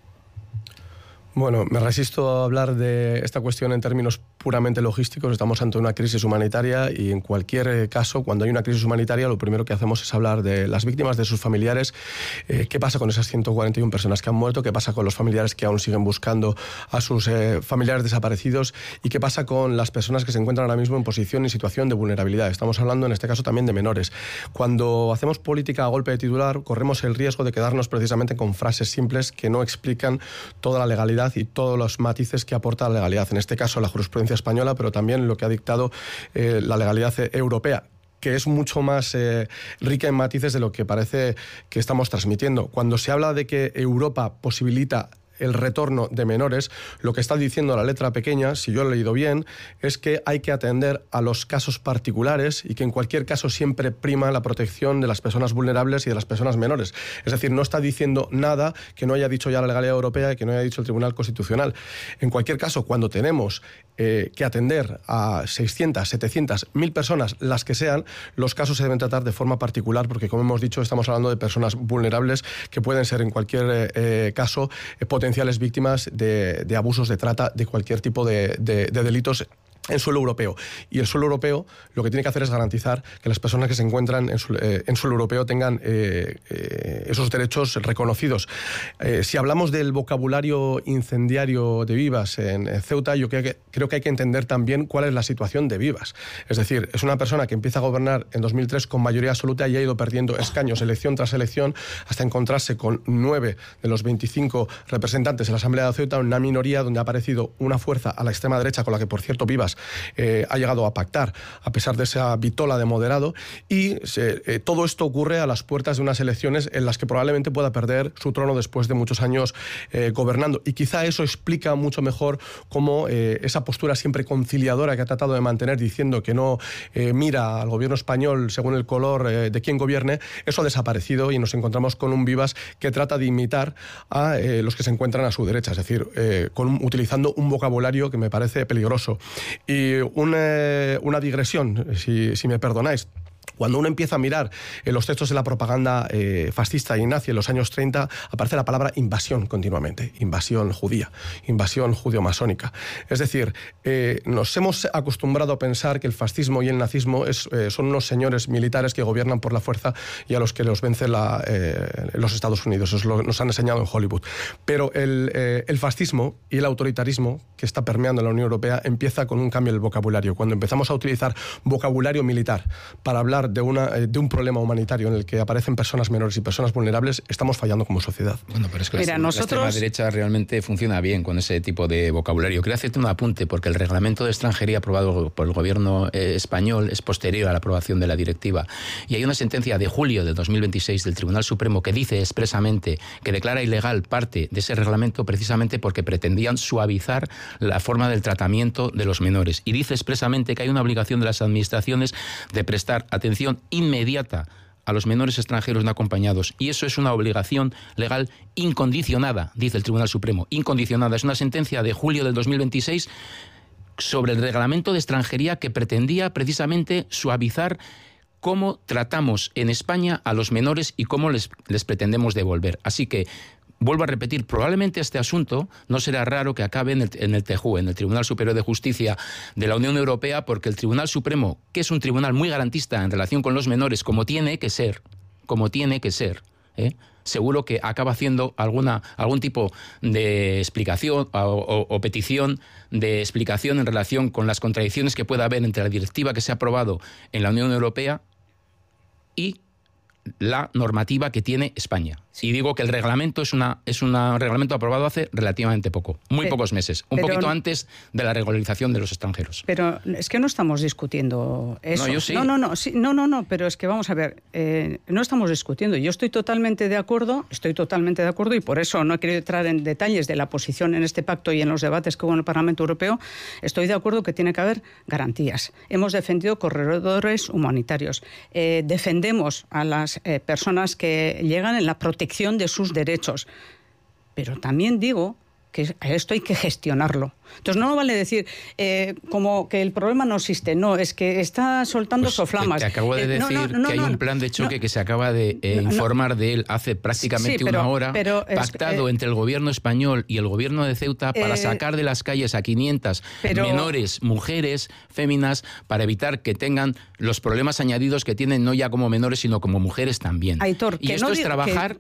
Bueno, me resisto a hablar de esta cuestión en términos puramente logísticos. Estamos ante una crisis humanitaria y en cualquier caso, cuando hay una crisis humanitaria, lo primero que hacemos es hablar de las víctimas, de sus familiares, qué pasa con esas 141 personas que han muerto, qué pasa con los familiares que aún siguen buscando a sus familiares desaparecidos y qué pasa con las personas que se encuentran ahora mismo en posición y situación de vulnerabilidad. Estamos hablando en este caso también de menores. Cuando hacemos política a golpe de titular, corremos el riesgo de quedarnos precisamente con frases simples que no explican toda la legalidad y todos los matices que aporta la legalidad. En este caso, la jurisprudencia española, pero también lo que ha dictado la legalidad europea, que es mucho más rica en matices de lo que parece que estamos transmitiendo. Cuando se habla de que Europa posibilita el retorno de menores, lo que está diciendo la letra pequeña, si yo he leído bien, es que hay que atender a los casos particulares y que en cualquier caso siempre prima la protección de las personas vulnerables y de las personas menores. Es decir, no está diciendo nada que no haya dicho ya la legalidad europea y que no haya dicho el Tribunal Constitucional. En cualquier caso, cuando tenemos que atender a 600, 700, 1.000 personas, las que sean, los casos se deben tratar de forma particular porque, como hemos dicho, estamos hablando de personas vulnerables que pueden ser en cualquier caso potenciales víctimas de abusos, de trata, de cualquier tipo de delitos en suelo europeo. Y el suelo europeo lo que tiene que hacer es garantizar que las personas que se encuentran en suelo europeo tengan esos derechos reconocidos. Si hablamos del vocabulario incendiario de Vivas en Ceuta, yo creo que hay que entender también cuál es la situación de Vivas. Es decir, es una persona que empieza a gobernar en 2003 con mayoría absoluta y ha ido perdiendo escaños elección tras elección hasta encontrarse con 9 de los 25 representantes en la Asamblea de Ceuta, una minoría donde ha aparecido una fuerza a la extrema derecha con la que, por cierto, Vivas ha llegado a pactar, a pesar de esa vitola de moderado, y todo esto ocurre a las puertas de unas elecciones en las que probablemente pueda perder su trono después de muchos años gobernando. Y quizá eso explica mucho mejor cómo esa postura siempre conciliadora que ha tratado de mantener, diciendo que no mira al gobierno español según el color de quien gobierne, eso ha desaparecido y nos encontramos con un Vivas que trata de imitar a los que se encuentran a su derecha, es decir, utilizando un vocabulario que me parece peligroso. Y una digresión, si me perdonáis. Cuando uno empieza a mirar en los textos de la propaganda fascista y nazi en los años 30, aparece la palabra invasión continuamente, invasión judía, invasión judeo-masónica. Es decir, nos hemos acostumbrado a pensar que el fascismo y el nazismo son unos señores militares que gobiernan por la fuerza y a los que los vence los Estados Unidos. Eso nos han enseñado en Hollywood. Pero el fascismo y el autoritarismo que está permeando en la Unión Europea empieza con un cambio del vocabulario. Cuando empezamos a utilizar vocabulario militar para hablar de un problema humanitario en el que aparecen personas menores y personas vulnerables, estamos fallando como sociedad. Bueno, pero es que la extrema derecha realmente funciona bien con ese tipo de vocabulario. Quería hacerte un apunte, porque el reglamento de extranjería aprobado por el gobierno español es posterior a la aprobación de la directiva. Y hay una sentencia de julio de 2026 del Tribunal Supremo que dice expresamente que declara ilegal parte de ese reglamento precisamente porque pretendían suavizar la forma del tratamiento de los menores. Y dice expresamente que hay una obligación de las administraciones de prestar atención inmediata a los menores extranjeros no acompañados. Y eso es una obligación legal incondicionada, dice el Tribunal Supremo. Incondicionada. Es una sentencia de julio del 2026 sobre el reglamento de extranjería que pretendía precisamente suavizar cómo tratamos en España a los menores y cómo les pretendemos devolver. Así que vuelvo a repetir, probablemente este asunto no será raro que acabe en el TJU, en el Tribunal Superior de Justicia de la Unión Europea, porque el Tribunal Supremo, que es un tribunal muy garantista en relación con los menores, como tiene que ser, seguro que acaba haciendo algún tipo de explicación o petición de explicación en relación con las contradicciones que pueda haber entre la directiva que se ha aprobado en la Unión Europea y la normativa que tiene España. Y digo que el reglamento es un reglamento aprobado hace relativamente poco, muy pocos meses, un poquito antes de la regularización de los extranjeros. Pero es que no estamos discutiendo eso. No, yo sí. No, pero es que vamos a ver, no estamos discutiendo. Yo estoy totalmente de acuerdo y por eso no he querido entrar en detalles de la posición en este pacto y en los debates que hubo en el Parlamento Europeo. Estoy de acuerdo que tiene que haber garantías. Hemos defendido corredores humanitarios. Defendemos a las personas que llegan en la protección de sus derechos. Pero también digo que esto hay que gestionarlo. Entonces no vale decir como que el problema no existe. No, es que está soltando soflamas. Te acabo de decir que hay un plan de choque que se acaba de informar de él hace prácticamente una hora, pactado entre el gobierno español y el gobierno de Ceuta para sacar de las calles a 500 menores, mujeres, féminas, para evitar que tengan los problemas añadidos que tienen no ya como menores, sino como mujeres también. Aitor, y esto es trabajar,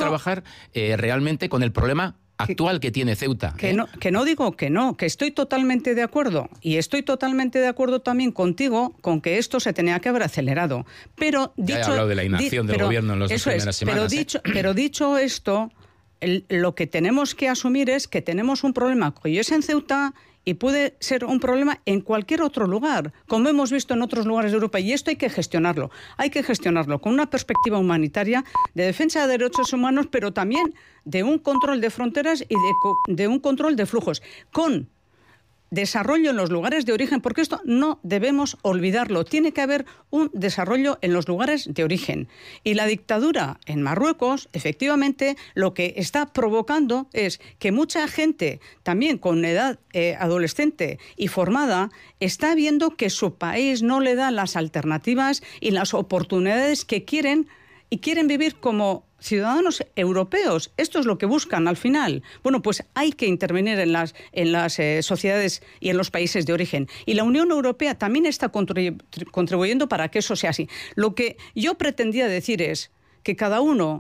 realmente con el problema actual que tiene Ceuta. Que no digo que no, que estoy totalmente de acuerdo. Y estoy totalmente de acuerdo también contigo con que esto se tenía que haber acelerado. Pero dicho... Ya he hablado de la inacción del gobierno en las dos primeras semanas. Pero dicho esto, lo que tenemos que asumir es que tenemos un problema que es en Ceuta y puede ser un problema en cualquier otro lugar, como hemos visto en otros lugares de Europa. Y esto hay que gestionarlo. Hay que gestionarlo con una perspectiva humanitaria, de defensa de derechos humanos, pero también de un control de fronteras y de un control de flujos, con desarrollo en los lugares de origen, porque esto no debemos olvidarlo. Tiene que haber un desarrollo en los lugares de origen. Y la dictadura en Marruecos, efectivamente, lo que está provocando es que mucha gente, también con edad adolescente y formada, está viendo que su país no le da las alternativas y las oportunidades que quieren, y quieren vivir como ciudadanos europeos. Esto es lo que buscan al final. Bueno, pues hay que intervenir en las sociedades y en los países de origen. Y la Unión Europea también está contribuyendo para que eso sea así. Lo que yo pretendía decir es que cada uno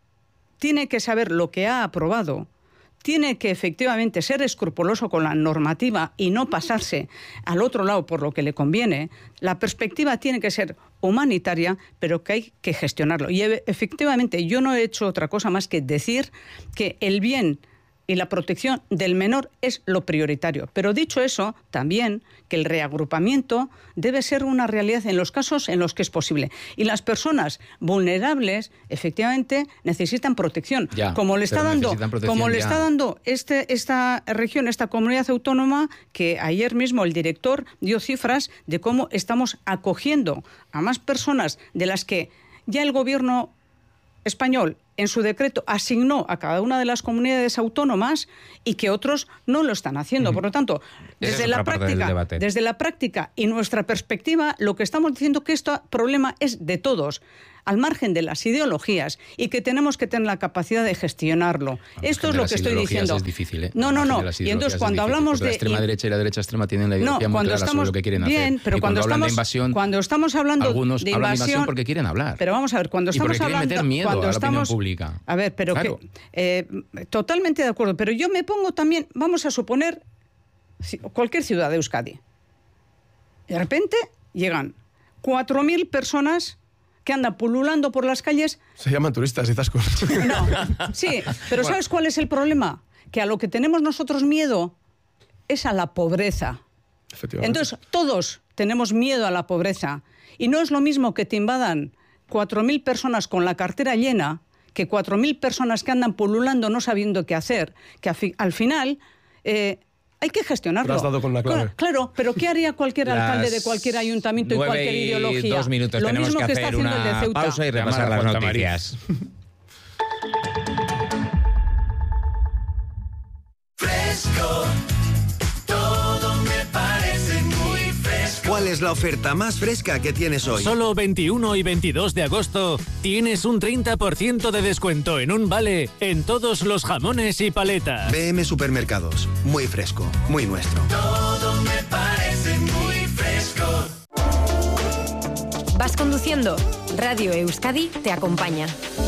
tiene que saber lo que ha aprobado, tiene que efectivamente ser escrupuloso con la normativa y no pasarse al otro lado por lo que le conviene. La perspectiva tiene que ser humanitaria, pero que hay que gestionarlo. Y efectivamente yo no he hecho otra cosa más que decir que el bien y la protección del menor es lo prioritario. Pero dicho eso, también que el reagrupamiento debe ser una realidad en los casos en los que es posible. Y las personas vulnerables, efectivamente, necesitan protección. Como le está dando esta región, esta comunidad autónoma, que ayer mismo el director dio cifras de cómo estamos acogiendo a más personas de las que ya el gobierno español en su decreto asignó a cada una de las comunidades autónomas y que otros no lo están haciendo. Por lo tanto, desde la práctica y nuestra perspectiva, lo que estamos diciendo es que este problema es de todos, al margen de las ideologías, y que tenemos que tener la capacidad de gestionarlo. Esto es lo que estoy diciendo. Es difícil, ¿eh? No. Y entonces cuando hablamos de la extrema derecha y la derecha extrema tienen la ideología muy clara sobre lo que quieren hacer. Pero cuando hablan de invasión, estamos hablando algunos de hablan de invasión porque quieren hablar. Pero vamos a ver, cuando estamos hablando, meter miedo a la opinión pública. A ver, pero claro. Totalmente de acuerdo. Pero yo me pongo también, vamos a suponer cualquier ciudad de Euskadi. De repente llegan 4.000 personas que andan pululando por las calles. Se llaman turistas y estas cosas. No, sí, pero ¿sabes cuál es el problema? Que a lo que tenemos nosotros miedo es a la pobreza. Entonces, todos tenemos miedo a la pobreza. Y no es lo mismo que te invadan 4.000 personas con la cartera llena que 4.000 personas que andan pululando no sabiendo qué hacer, que al final hay que gestionarlo. Lo has dado con la clave. Claro, pero ¿qué haría cualquier alcalde de cualquier ayuntamiento y cualquier ideología? 2 minutos. Lo Tenemos mismo que está hacer haciendo el de una Ceuta. pausa y repasar las noticias. Fresco, todo me parece muy fresco. ¿Cuál es la oferta más fresca que tienes hoy? Solo 21 y 22 de agosto tienes un 30% de descuento en un vale en todos los jamones y paletas. BM Supermercados, muy fresco, muy nuestro. Todo me parece muy fresco. ¿Vas conduciendo? Radio Euskadi te acompaña.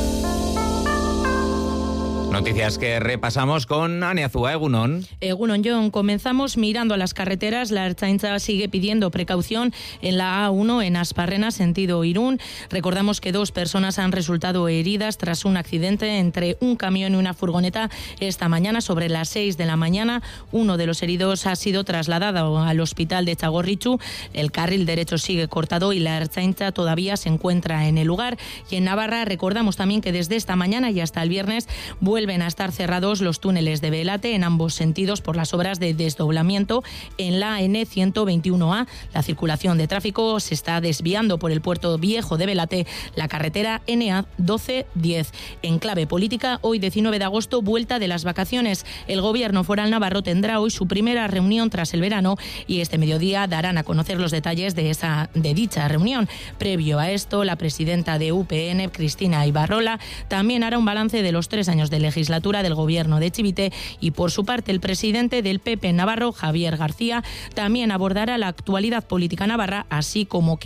Noticias que repasamos con Ane Azúa. Egunon. Egunon, John. Comenzamos mirando a las carreteras. La Ertzaintza sigue pidiendo precaución en la A1 en Asparrena, sentido Irún. Recordamos que 2 personas han resultado heridas tras un accidente entre un camión y una furgoneta esta mañana sobre las 6 de la mañana. Uno de los heridos ha sido trasladado al hospital de Txagorritxu. El carril derecho sigue cortado y la Ertzaintza todavía se encuentra en el lugar. Y en Navarra recordamos también que desde esta mañana y hasta el viernes vuelven a estar cerrados los túneles de Belate en ambos sentidos por las obras de desdoblamiento en la N121A. La circulación de tráfico se está desviando por el puerto viejo de Belate, la carretera NA1210. En clave política, hoy 19 de agosto, vuelta de las vacaciones. El gobierno foral navarro tendrá hoy su primera reunión tras el verano y este mediodía darán a conocer los detalles de dicha reunión. Previo a esto, la presidenta de UPN, Cristina Ibarrola, también hará un balance de los 3 años de legislatura del gobierno de Chivite y por su parte el presidente del PP navarro, Javier García, también abordará la actualidad política navarra, así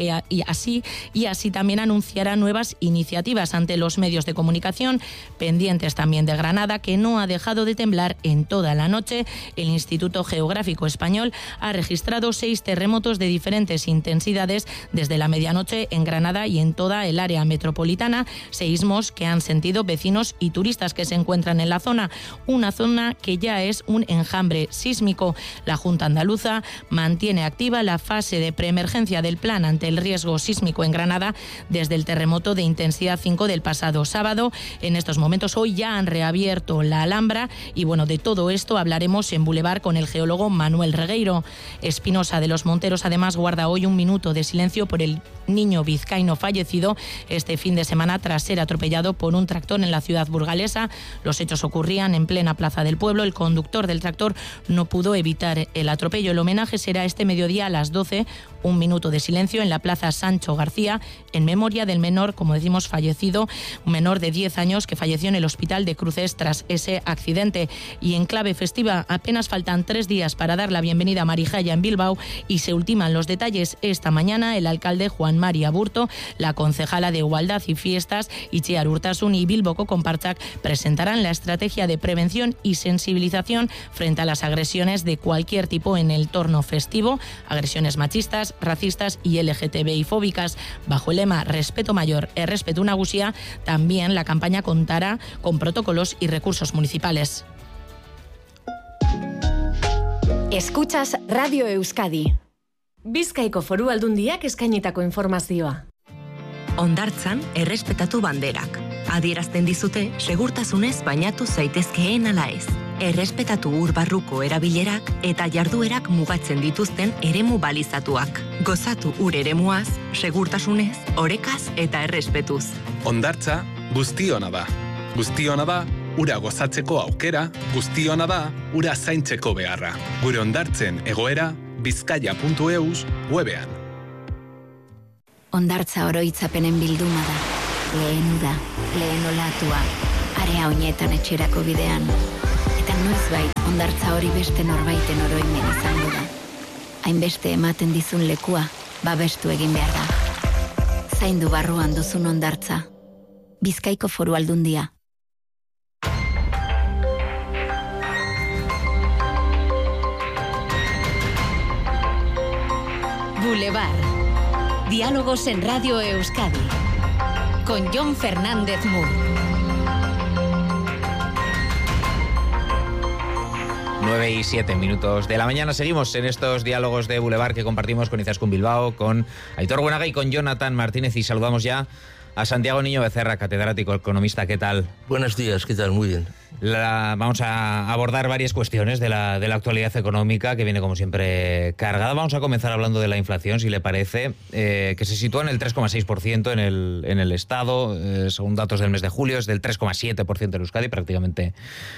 también anunciará nuevas iniciativas ante los medios de comunicación, pendientes también de Granada, que no ha dejado de temblar en toda la noche. El Instituto Geográfico Español ha registrado 6 terremotos de diferentes intensidades desde la medianoche en Granada y en toda el área metropolitana, seísmos que han sentido vecinos y turistas que se encuentran en la zona, una zona que ya es un enjambre sísmico. La Junta Andaluza mantiene activa la fase de preemergencia del plan ante el riesgo sísmico en Granada desde el terremoto de intensidad 5 del pasado sábado. En estos momentos hoy ya han reabierto la Alhambra y bueno, de todo esto hablaremos en Boulevard con el geólogo Manuel Regueiro. Espinosa de los Monteros además guarda hoy un minuto de silencio por el niño vizcaíno fallecido este fin de semana tras ser atropellado por un tractor en la ciudad burgalesa. Los hechos ocurrían en plena plaza del pueblo. El conductor del tractor no pudo evitar el atropello. El homenaje será este mediodía a las 12, un minuto de silencio en la plaza Sancho García, en memoria del menor, como decimos, fallecido, un menor de 10 años que falleció en el hospital de Cruces tras ese accidente. Y en clave festiva, apenas faltan 3 días para dar la bienvenida a Marijaya en Bilbao y se ultiman los detalles. Esta mañana el alcalde Juan Mari Aburto, la concejala de Igualdad y Fiestas, Itziar Urtasun y Bilboko Konpartsak presentarán la estrategia de prevención y sensibilización frente a las agresiones de cualquier tipo en el entorno festivo, agresiones machistas, racistas y LGTBI-fóbicas. Bajo el lema Respeto Mayor, Respeto Nagusia, también la campaña contará con protocolos y recursos municipales. Escuchas Radio Euskadi. Bizkaiko Foru Aldundiak eskainitako informazioa. Hondartzan errespetatu banderak. Adierazten dizute segurtasunez bainatu zaitezkeen ala ez. Errespetatu ur barruko erabilerak eta jarduerak mugatzen dituzten eremu balizatuak. Gozatu ur eremuaz, segurtasunez, orekaz eta errespetuz. Hondartza guztiona da. Guztiona da ura gozatzeko aukera, guztiona da ura zaintzeko beharra. Gure hondartzen egoera bizkaia.eus webean. Hondartza oroitzapenen bilduma da. Lehen uda, lehen olatua, area oinetan etxerako bidean. Eta noizbait, hondartza hori beste norbaiten oroimen izango da. Hainbeste ematen dizun lekua, babestu egin behar da. Zaindu barruan duzun hondartza. Bizkaiko Foru Aldundia. Boulevard. Diálogos en Radio Euskadi. Con Jon Fernández Mur. 9:07 de la mañana. Seguimos en estos diálogos de Boulevard que compartimos con Izaskun Bilbao, con Aitor Buenaga y con Jonathan Martínez. Y saludamos ya a Santiago Niño Becerra, catedrático, economista. ¿Qué tal? Buenos días, ¿qué tal? Muy bien. Vamos a abordar varias cuestiones de la actualidad económica, que viene como siempre cargada. Vamos a comenzar hablando de la inflación, si le parece, que se sitúa en el 3,6% en el Estado, según datos del mes de julio, es del 3,7% en Euskadi, prácticamente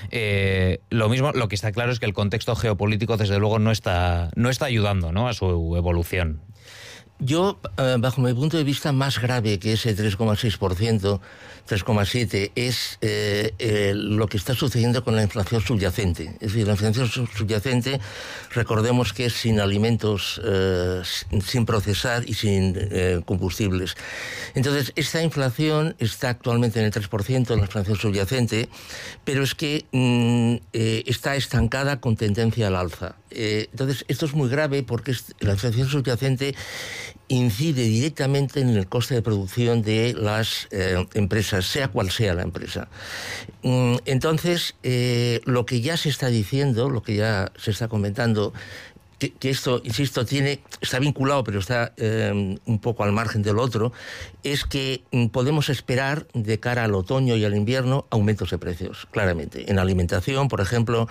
lo mismo. Lo que está claro es que el contexto geopolítico, desde luego, no está ayudando, ¿no?, a su evolución. Yo, bajo mi punto de vista, más grave que ese 3,6%, 3,7%, es lo que está sucediendo con la inflación subyacente. Es decir, la inflación subyacente, recordemos que es sin alimentos, sin procesar y sin combustibles. Entonces, esta inflación está actualmente en el 3%, la inflación subyacente, pero es que está estancada con tendencia al alza. Entonces, esto es muy grave porque la inflación subyacente incide directamente en el coste de producción de las empresas, sea cual sea la empresa. Entonces, lo que ya se está diciendo, lo que ya se está comentando, que esto, insisto, está vinculado, pero está un poco al margen del otro, es que podemos esperar de cara al otoño y al invierno aumentos de precios, claramente. En alimentación, por ejemplo,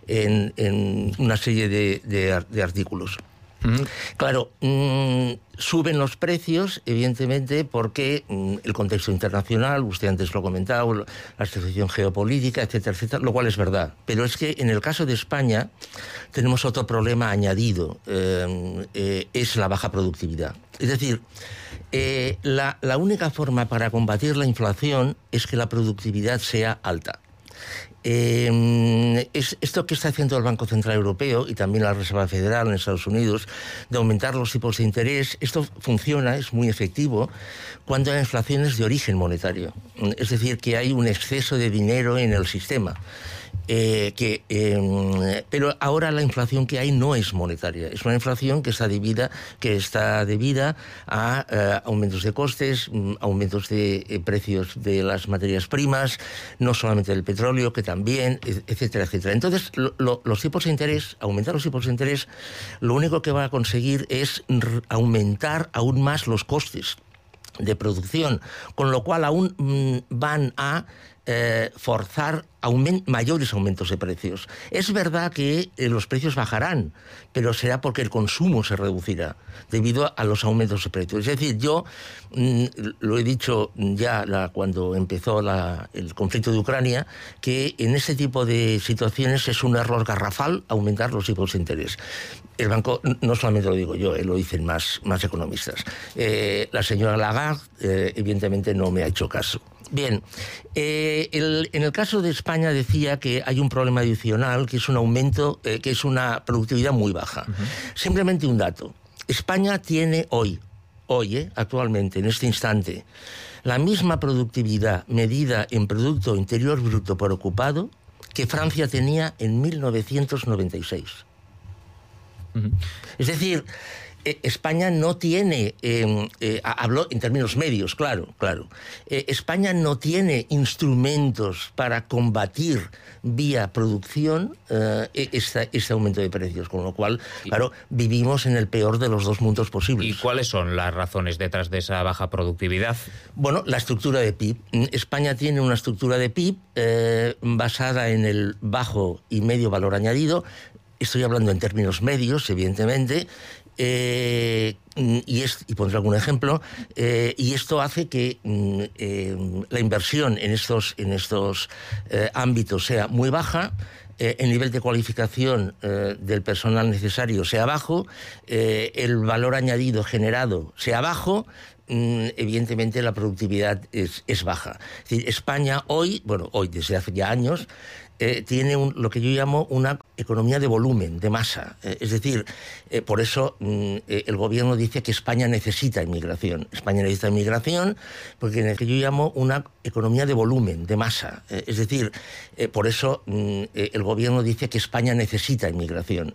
en una serie de artículos. Claro, suben los precios, evidentemente, porque el contexto internacional, usted antes lo ha comentado, la situación geopolítica, etcétera, etcétera, lo cual es verdad. Pero es que en el caso de España tenemos otro problema añadido, es la baja productividad. Es decir, la única forma para combatir la inflación es que la productividad sea alta. Esto que está haciendo el Banco Central Europeo y también la Reserva Federal en Estados Unidos, de aumentar los tipos de interés, esto funciona, es muy efectivo cuando hay inflaciones de origen monetario. Es decir, que hay un exceso de dinero en el sistema. Pero ahora la inflación que hay no es monetaria, es una inflación que está debida a aumentos de costes, aumentos de precios de las materias primas, no solamente del petróleo, que también, etcétera, etcétera. Entonces, los tipos de interés, aumentar los tipos de interés, lo único que va a conseguir es aumentar aún más los costes de producción, con lo cual aún van a forzar mayores aumentos de precios. Es verdad que los precios bajarán, pero será porque el consumo se reducirá debido a los aumentos de precios. Es decir, yo lo he dicho ya cuando empezó el conflicto de Ucrania, que en ese tipo de situaciones es un error garrafal aumentar los tipos de interés. El banco, no solamente lo digo yo, lo dicen más economistas. La señora Lagarde, evidentemente, no me ha hecho caso. Bien, en el caso de España decía que hay un problema adicional, que es un aumento, que es una productividad muy baja. Uh-huh. Simplemente un dato. España tiene hoy, actualmente, en este instante, la misma productividad medida en Producto Interior Bruto por ocupado que Francia tenía en 1996. Uh-huh. Es decir, España no tiene, hablo en términos medios, claro, España no tiene instrumentos para combatir vía producción este aumento de precios, con lo cual, claro, vivimos en el peor de los dos mundos posibles. ¿Y cuáles son las razones detrás de esa baja productividad? Bueno, la estructura de PIB. España tiene una estructura de PIB basada en el bajo y medio valor añadido. Estoy hablando en términos medios, evidentemente, y pondré algún ejemplo, y esto hace que la inversión en estos ámbitos sea muy baja, el nivel de cualificación del personal necesario sea bajo, el valor añadido generado sea bajo, evidentemente la productividad es baja. Es decir, España hoy desde hace ya años, tiene lo que yo llamo una economía de volumen, de masa. Es decir, por eso el gobierno dice que España necesita inmigración. España necesita inmigración porque en el que yo llamo una economía de volumen, de masa. Es decir, por eso el gobierno dice que España necesita inmigración.